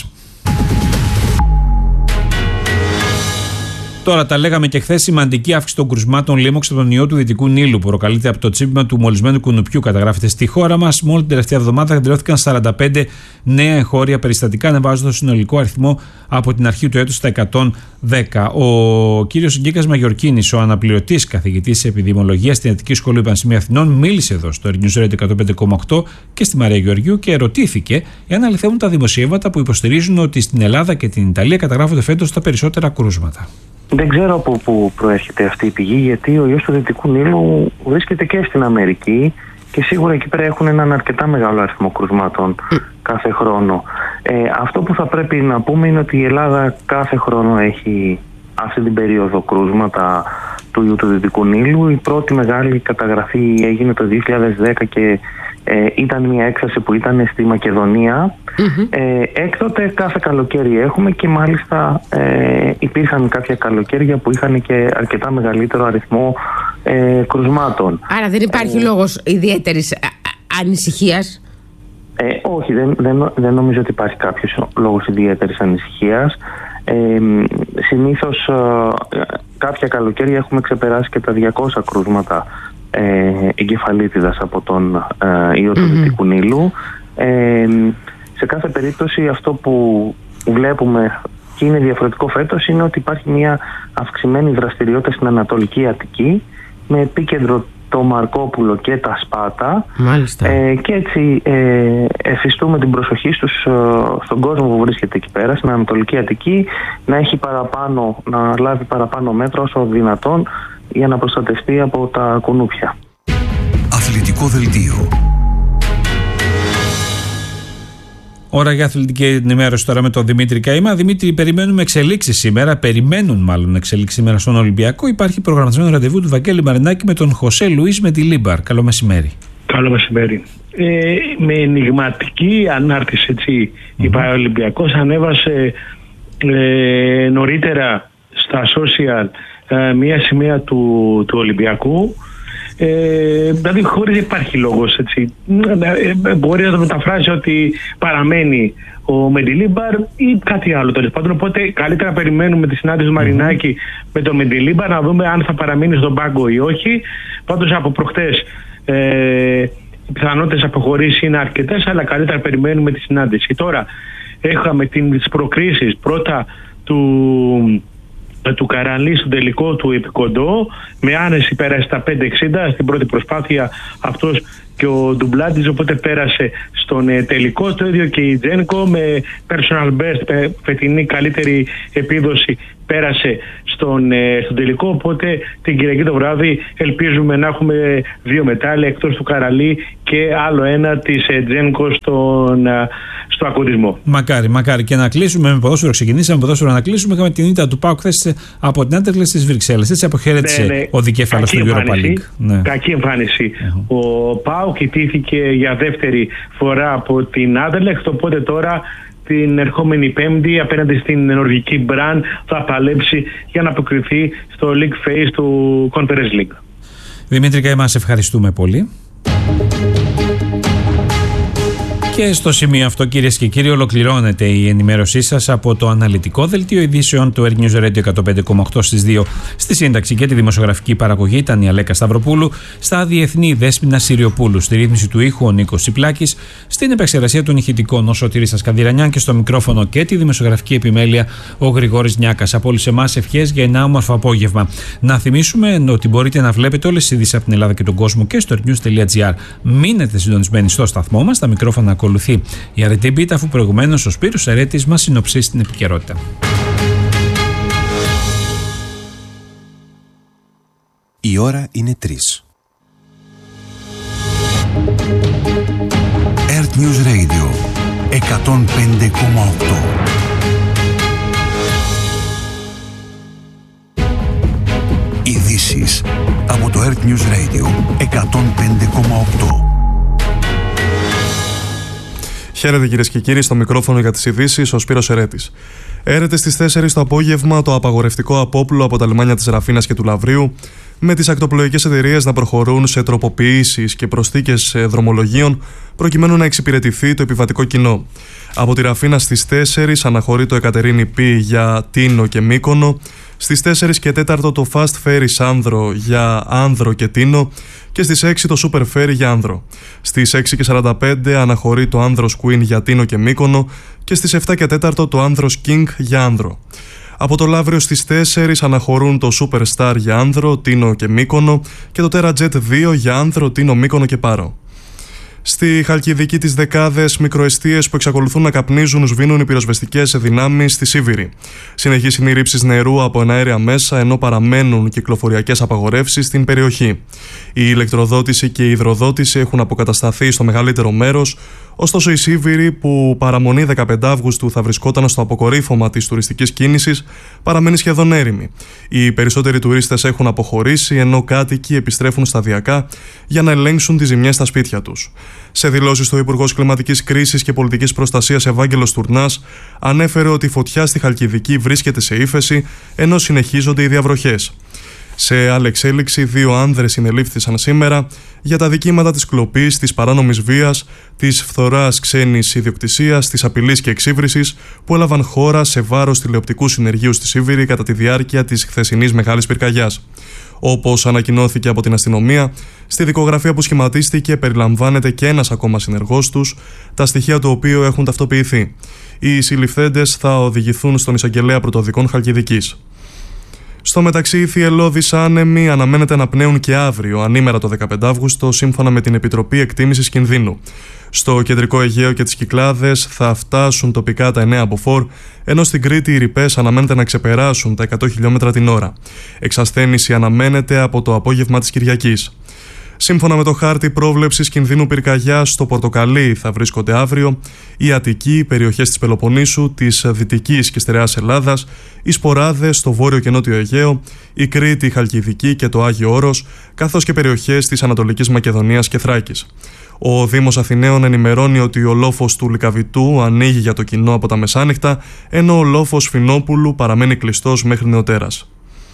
Τώρα, τα λέγαμε και χθες, σημαντική αύξηση των κρουσμάτων λίμωξ από τον ιό του Δυτικού Νείλου που προκαλείται από το τσίπημα του μολυσμένου κουνουπιού. Καταγράφεται στη χώρα μας. Μόλις την τελευταία εβδομάδα καταγράφηκαν σαράντα πέντε νέα εγχώρια περιστατικά, ανεβάζοντας το συνολικό αριθμό από την αρχή του έτους στα εκατόν δέκα. Ο κύριος Γκίκας Μαγιορκίνης, ο αναπληρωτής καθηγητής επιδημιολογίας στην Ιατρική Σχολή Πανεπιστημίου Αθηνών, μίλησε εδώ στο News Radio εκατόν πέντε κόμμα οκτώ και στη Μαρία Γεωργίου και ερωτήθηκε εάν αληθεύουν τα δημοσιεύματα που υποστηρίζουν ότι στην Ελλάδα και την Ιταλία καταγράφονται φέτος τα περισσότερα κρούσματα.
Δεν ξέρω από πού προέρχεται αυτή η πηγή, γιατί ο ιός του Δυτικού Νείλου βρίσκεται και στην Αμερική και σίγουρα εκεί πέρα έχουν έναν αρκετά μεγάλο αριθμό κρουσμάτων κάθε χρόνο. Ε, αυτό που θα πρέπει να πούμε είναι ότι η Ελλάδα κάθε χρόνο έχει αυτή την περίοδο κρούσματα του ιού του Δυτικού Νείλου. Η πρώτη μεγάλη καταγραφή έγινε το δύο χιλιάδες δέκα και ε, ήταν μια έκθεση που ήταν στη Μακεδονία. Mm-hmm. Ε, έκτοτε κάθε καλοκαίρι έχουμε και μάλιστα ε, υπήρχαν κάποια καλοκαίρια που είχαν και αρκετά μεγαλύτερο αριθμό ε, κρουσμάτων.
Άρα δεν υπάρχει ε, λόγος ιδιαίτερης ανησυχίας?
Ε, όχι, δεν, δεν, δεν νομίζω ότι υπάρχει κάποιος λόγος ιδιαίτερης ανησυχίας. Ε, συνήθως ε, κάποια καλοκαίρια έχουμε ξεπεράσει και τα διακόσια κρούσματα ε, εγκεφαλίτιδας από τον ε, ιό του mm-hmm. Δυτικού Νείλου. Ε, σε κάθε περίπτωση αυτό που βλέπουμε και είναι διαφορετικό φέτος είναι ότι υπάρχει μια αυξημένη δραστηριότητα στην Ανατολική Αττική με επίκεντρο το Μαρκόπουλο και τα Σπάτα. Ε, και έτσι ε, εφιστούμε την προσοχή στους, ε, στον κόσμο που βρίσκεται εκεί πέρα, στην Ανατολική Αττική, να έχει παραπάνω, να λάβει παραπάνω μέτρα όσο δυνατόν για να προστατευτεί από τα κουνούπια.
Αθλητικό δελτίο.
Ώρα για αθλητική ενημέρωση τώρα με τον Δημήτρη Καΐμα. Δημήτρη, περιμένουμε εξελίξεις σήμερα. Περιμένουν μάλλον εξελίξεις σήμερα στον Ολυμπιακό. Υπάρχει προγραμματισμένο ραντεβού του Βαγγέλη Μαρινάκη με τον Χωσέ Λουίς με τη Λίμπαρ. Καλό μεσημέρι.
Καλό μεσημέρι. Ε, με ενιγματική ανάρτηση, έτσι, mm-hmm. η Παραολυμπιακός ανέβασε ε, νωρίτερα στα social ε, μία σημαία του, του Ολυμπιακού. Ε, δηλαδή χωρίς υπάρχει λόγος, έτσι. Ε, μπορεί να το μεταφράσει ότι παραμένει ο Μεντιλίμπαρ ή κάτι άλλο, τέλος πάντων. Οπότε καλύτερα περιμένουμε τη συνάντηση του Μαρινάκη mm-hmm. με τον Μεντιλίμπαρ να δούμε αν θα παραμείνει στον πάγκο ή όχι. Πάντως από προχτές ε, οι πιθανότητες αποχωρήσει είναι αρκετές, αλλά καλύτερα περιμένουμε τη συνάντηση. Τώρα έχαμε τις προκρίσεις πρώτα του του Καραλή στον τελικό του επικοντό. Με άνεση πέρασε στα πέντε εξήντα στην πρώτη προσπάθεια αυτός και ο Ντουμπλάντης, οπότε πέρασε στον ε, τελικό. Το ίδιο και η Τζένκο με personal best, με φετινή καλύτερη επίδοση, πέρασε στον, ε, στον τελικό. Οπότε την Κυριακή το βράδυ ελπίζουμε να έχουμε δύο μετάλλια εκτός του Καραλή και άλλο ένα της ε, Τζένκο στον, ε, στο ακοντισμό.
Μακάρι, μακάρι. Και να κλείσουμε με ποδόσφαιρο. Ξεκινήσαμε με ποδόσφαιρο να κλείσουμε. Είχαμε την ήττα του ΠΑΟΚ χθες από την Άντερλεχτ στις Βρυξέλλες. Έτσι αποχαιρέτησε ναι, ναι. ο δικέφαλος του Europa League. Ναι. Κακή
εμφάνιση. Mm-hmm. Ο ΠΑΟΚ ιτήθηκε για δεύτερη φορά από την Άντερλεχτ. Οπότε τώρα την ερχόμενη Πέμπτη απέναντι στην νορβηγική Μπραν θα παλέψει για να αποκριθεί στο League Phase του Conference League.
Δημήτρη Καημά, σε ευχαριστούμε πολύ. Και στο σημείο αυτό, κυρίες και κύριοι, ολοκληρώνεται η ενημέρωσή σας από το αναλυτικό δελτίο ειδήσεων του Air News Radio εκατόν πέντε κόμμα οκτώ στις δύο. Στη σύνταξη και τη δημοσιογραφική παραγωγή ήταν η Αλέκα Σταυροπούλου, στα διεθνή Δέσποινα Συριοπούλου, στη ρύθμιση του ήχου ο Νίκος Τσιπλάκης, στην επεξεργασία των ηχητικών ο Σωτήρης Ασκανδυρανιάν και στο μικρόφωνο και τη δημοσιογραφική επιμέλεια ο Γρηγόρης Νιάκας. Από όλους εμάς ευχές για ένα όμορφο απόγευμα. Να θυμίσουμε ότι μπορείτε να βλέπετε όλες τις ειδήσεις από την Ελλάδα και τον κόσμο και στο airnews τελεία gr. Μείνετε συντονισμένοι στο σταθμό μας, τα μικρόφωνα ακολουθεί η Αρετή Μπίτα, αφού προηγουμένως ο Σπύρος Ερέτης μας συνοψίσει την επικαιρότητα.
Η ώρα είναι τρεις. Earth News Radio εκατόν πέντε κόμμα οκτώ. Ειδήσεις από το Earth News Radio εκατόν πέντε κόμμα οκτώ.
Χαίρετε κυρίες και κύριοι, στο μικρόφωνο για τις ειδήσεις ο Σπύρος Ερέτης. Έρεται στις τέσσερις το απόγευμα το απαγορευτικό απόπλου από τα λιμάνια της Ραφίνας και του Λαυρίου, με τις ακτοπλοϊκές εταιρείες να προχωρούν σε τροποποιήσεις και προσθήκες δρομολογίων προκειμένου να εξυπηρετηθεί το επιβατικό κοινό. Από τη Ραφίνα στις τέσσερις αναχωρεί το Εκατερίνη Π για Τίνο και Μύκονο, στις τέσσερις και τέσσερα το Fast Ferry Άνδρο για Άνδρο και Τίνο και στις έξι το Super Ferry για Άνδρο. Στις έξι και σαράντα πέντε αναχωρεί το Άνδρος Queen για Τίνο και Μύκονο και στις επτά και τέσσερα το Άνδρος King για Άνδρο. Από το Λαύριο στις τέσσερις αναχωρούν το Super Star για Άνδρο, Τίνο και Μύκονο και το Terra Jet δύο για Άνδρο, Τίνο, Μύκονο και Πάρο. Στη Χαλκιδική τις δεκάδες μικροεστίες που εξακολουθούν να καπνίζουν σβήνουν οι πυροσβεστικές δυνάμεις στη Σίβηρη. Συνεχής είναι οι ρήψεις νερού από εναέρια μέσα, ενώ παραμένουν κυκλοφοριακές απαγορεύσεις στην περιοχή. Η ηλεκτροδότηση και η υδροδότηση έχουν αποκατασταθεί στο μεγαλύτερο μέρος, ωστόσο η Σίβηρη, που παραμονή δεκαπέντε Αυγούστου θα βρισκόταν στο αποκορύφωμα της τουριστικής κίνησης, παραμένει σχεδόν έρημη. Οι περισσότεροι τουρίστες έχουν αποχωρήσει, ενώ κάτοικοι επιστρέφουν σταδιακά για να ελέγξουν τις ζημιές στα σπίτια τους. Σε δηλώσεις, ο Υπουργός Κλιματικής Κρίσης και Πολιτικής Προστασίας Ευάγγελος Τουρνάς ανέφερε ότι η φωτιά στη Χαλκιδική βρίσκεται σε ύφεση, ενώ συνεχίζονται οι διαβροχές. Σε άλλη εξέλιξη, δύο άνδρες συνελήφθησαν σήμερα για τα δικήματα της κλοπής, της παράνομης βίας, της φθοράς ξένης ιδιοκτησίας, της απειλής και εξύβρισης που έλαβαν χώρα σε βάρος τηλεοπτικού συνεργείου στη Σίβηρη κατά τη διάρκεια της χθεσινής μεγάλης πυρκαγιάς. Όπως ανακοινώθηκε από την αστυνομία, στη δικογραφία που σχηματίστηκε περιλαμβάνεται και ένας ακόμα συνεργός τους, τα στοιχεία του οποίου έχουν ταυτοποιηθεί. Οι συλληφθέντες θα οδηγηθούν στον εισαγγελέα πρωτοδικών Χαλκιδικής. Στο μεταξύ, οι θυελλώδεις άνεμοι αναμένεται να πνέουν και αύριο, ανήμερα το δεκαπέντε Αυγούστου, σύμφωνα με την Επιτροπή Εκτίμησης Κινδύνου. Στο κεντρικό Αιγαίο και τις Κυκλάδες θα φτάσουν τοπικά τα εννέα μποφόρ, ενώ στην Κρήτη οι ρηπές αναμένεται να ξεπεράσουν τα εκατό χιλιόμετρα την ώρα. Εξασθένηση αναμένεται από το απόγευμα της Κυριακής. Σύμφωνα με το χάρτη πρόβλεψης κινδύνου πυρκαγιάς, στο Πορτοκαλί θα βρίσκονται αύριο η Αττική, οι περιοχές της Πελοποννήσου, της Δυτικής και Στερεάς Ελλάδας, οι Σποράδες στο Βόρειο και Νότιο Αιγαίο, η Κρήτη, η Χαλκιδική και το Άγιο Όρος, καθώς και περιοχές της Ανατολικής Μακεδονίας και Θράκης. Ο Δήμος Αθηναίων ενημερώνει ότι ο λόφος του Λυκαβητού ανοίγει για το κοινό από τα μεσάνυχτα, ενώ ο λόφος Φινόπουλου παραμένει κλειστός μέχρι νεοτέρας.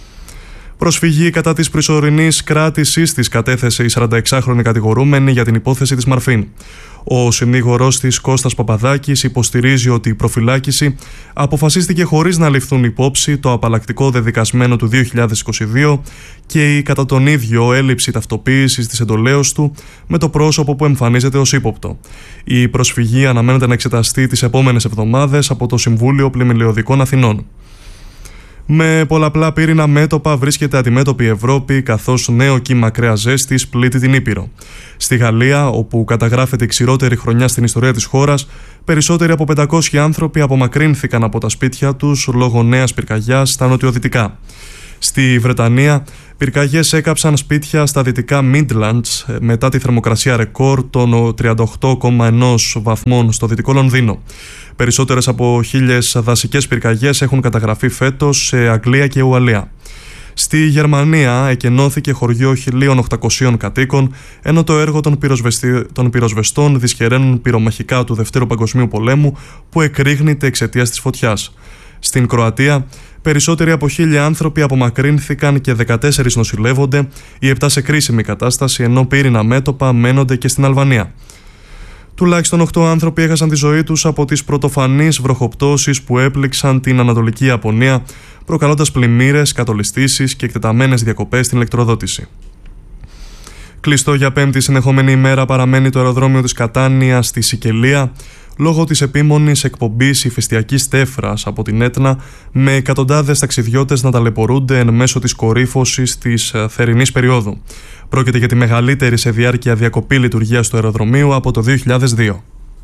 Προσφυγή κατά της προσωρινής κράτησης της κατέθεσε η σαρανταεξάχρονη κατηγορούμενη για την υπόθεση της Μαρφίν. Ο συνήγορος της Κώστας Παπαδάκης υποστηρίζει ότι η προφυλάκηση αποφασίστηκε χωρίς να ληφθούν υπόψη το απαλλακτικό δεδικασμένο του δύο χιλιάδες είκοσι δύο και η κατά τον ίδιο έλλειψη ταυτοποίησης της εντολέως του με το πρόσωπο που εμφανίζεται ως ύποπτο. Η προσφυγή αναμένεται να εξεταστεί τις επόμενες εβδομάδες από το Συμβούλιο Πλημελαιωδικών Αθηνών. Με πολλαπλά πύρινα μέτωπα βρίσκεται αντιμέτωπη η Ευρώπη, καθώς νέο κύμα ακραίας ζέστης πλήττει την Ήπειρο. Στη Γαλλία, όπου καταγράφεται η ξηρότερη χρονιά στην ιστορία της χώρας, περισσότεροι από πεντακόσιοι άνθρωποι απομακρύνθηκαν από τα σπίτια τους λόγω νέας πυρκαγιάς στα νοτιοδυτικά. Στη Βρετανία, πυρκαγιές έκαψαν σπίτια στα δυτικά Midlands μετά τη θερμοκρασία ρεκόρ των τριάντα οκτώ κόμμα ένα βαθμών στο δυτικό Λονδίνο. Περισσότερες από χίλιες δασικές πυρκαγιές έχουν καταγραφεί φέτος σε Αγγλία και Ουαλία. Στη Γερμανία εκενώθηκε χωριό χίλια οκτακόσιων κατοίκων, ενώ το έργο των, των πυροσβεστών δυσχεραίνουν πυρομαχικά του Δευτέρου Παγκοσμίου Πολέμου που εκρήγνεται εξαιτίας της φωτιάς. Στην Κροατία, περισσότεροι από χίλια άνθρωποι απομακρύνθηκαν και δεκατέσσερις νοσηλεύονται, οι επτά σε κρίσιμη κατάσταση, ενώ πύρινα μέτωπα μένονται και στην Αλβανία. Τουλάχιστον οκτώ άνθρωποι έχασαν τη ζωή τους από τις πρωτοφανείς βροχοπτώσεις που έπληξαν την Ανατολική Ιαπωνία, προκαλώντας πλημμύρες, κατολιστήσεις και εκτεταμένες διακοπές στην ηλεκτροδότηση. Κλειστό για πέμπτη συνεχόμενη ημέρα παραμένει το αεροδρόμιο της Κατάνιας στη Σικελία, λόγω της επίμονης εκπομπής ηφαιστειακής τέφρας από την Έτνα, με εκατοντάδες ταξιδιώτες να ταλαιπωρούνται εν μέσω της κορύφωσης της θερινής περίοδου. Πρόκειται για τη μεγαλύτερη σε διάρκεια διακοπή λειτουργίας του αεροδρομίου από το δύο χιλιάδες δύο.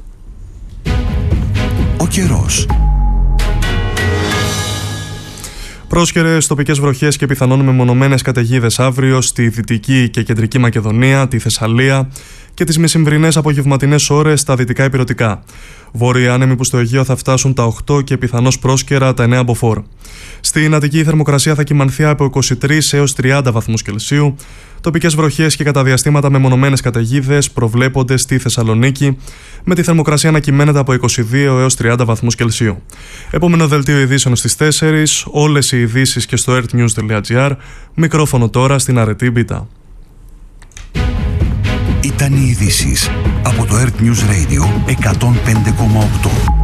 Ο καιρός.
Πρόσχερες τοπικές βροχές και πιθανόν μεμονωμένες καταιγίδες αύριο στη Δυτική και Κεντρική Μακεδονία, τη Θεσσαλία και τις μεσημβρινές απογευματινές ώρες στα δυτικά ηπειρωτικά. Βόρειοι άνεμοι που στο Αιγαίο θα φτάσουν τα οκτώ και πιθανώς πρόσκαιρα τα εννέα μποφόρ. Στην Αττική η θερμοκρασία θα κυμανθεί από είκοσι τρεις έως τριάντα βαθμούς Κελσίου. Τοπικές βροχές και κατά διαστήματα μεμονωμένες καταιγίδες προβλέπονται στη Θεσσαλονίκη, με τη θερμοκρασία να κυμαίνεται από είκοσι δύο έως τριάντα βαθμούς Κελσίου. Επόμενο δελτίο ειδήσεων στις τέσσερις, όλες οι ειδήσεις και στο earthnews τελεία gr. Μικρόφωνο τώρα στην Αρετή Μπίτα.
Ήταν οι ειδήσεις από το Earth News Radio εκατόν πέντε κόμμα οκτώ.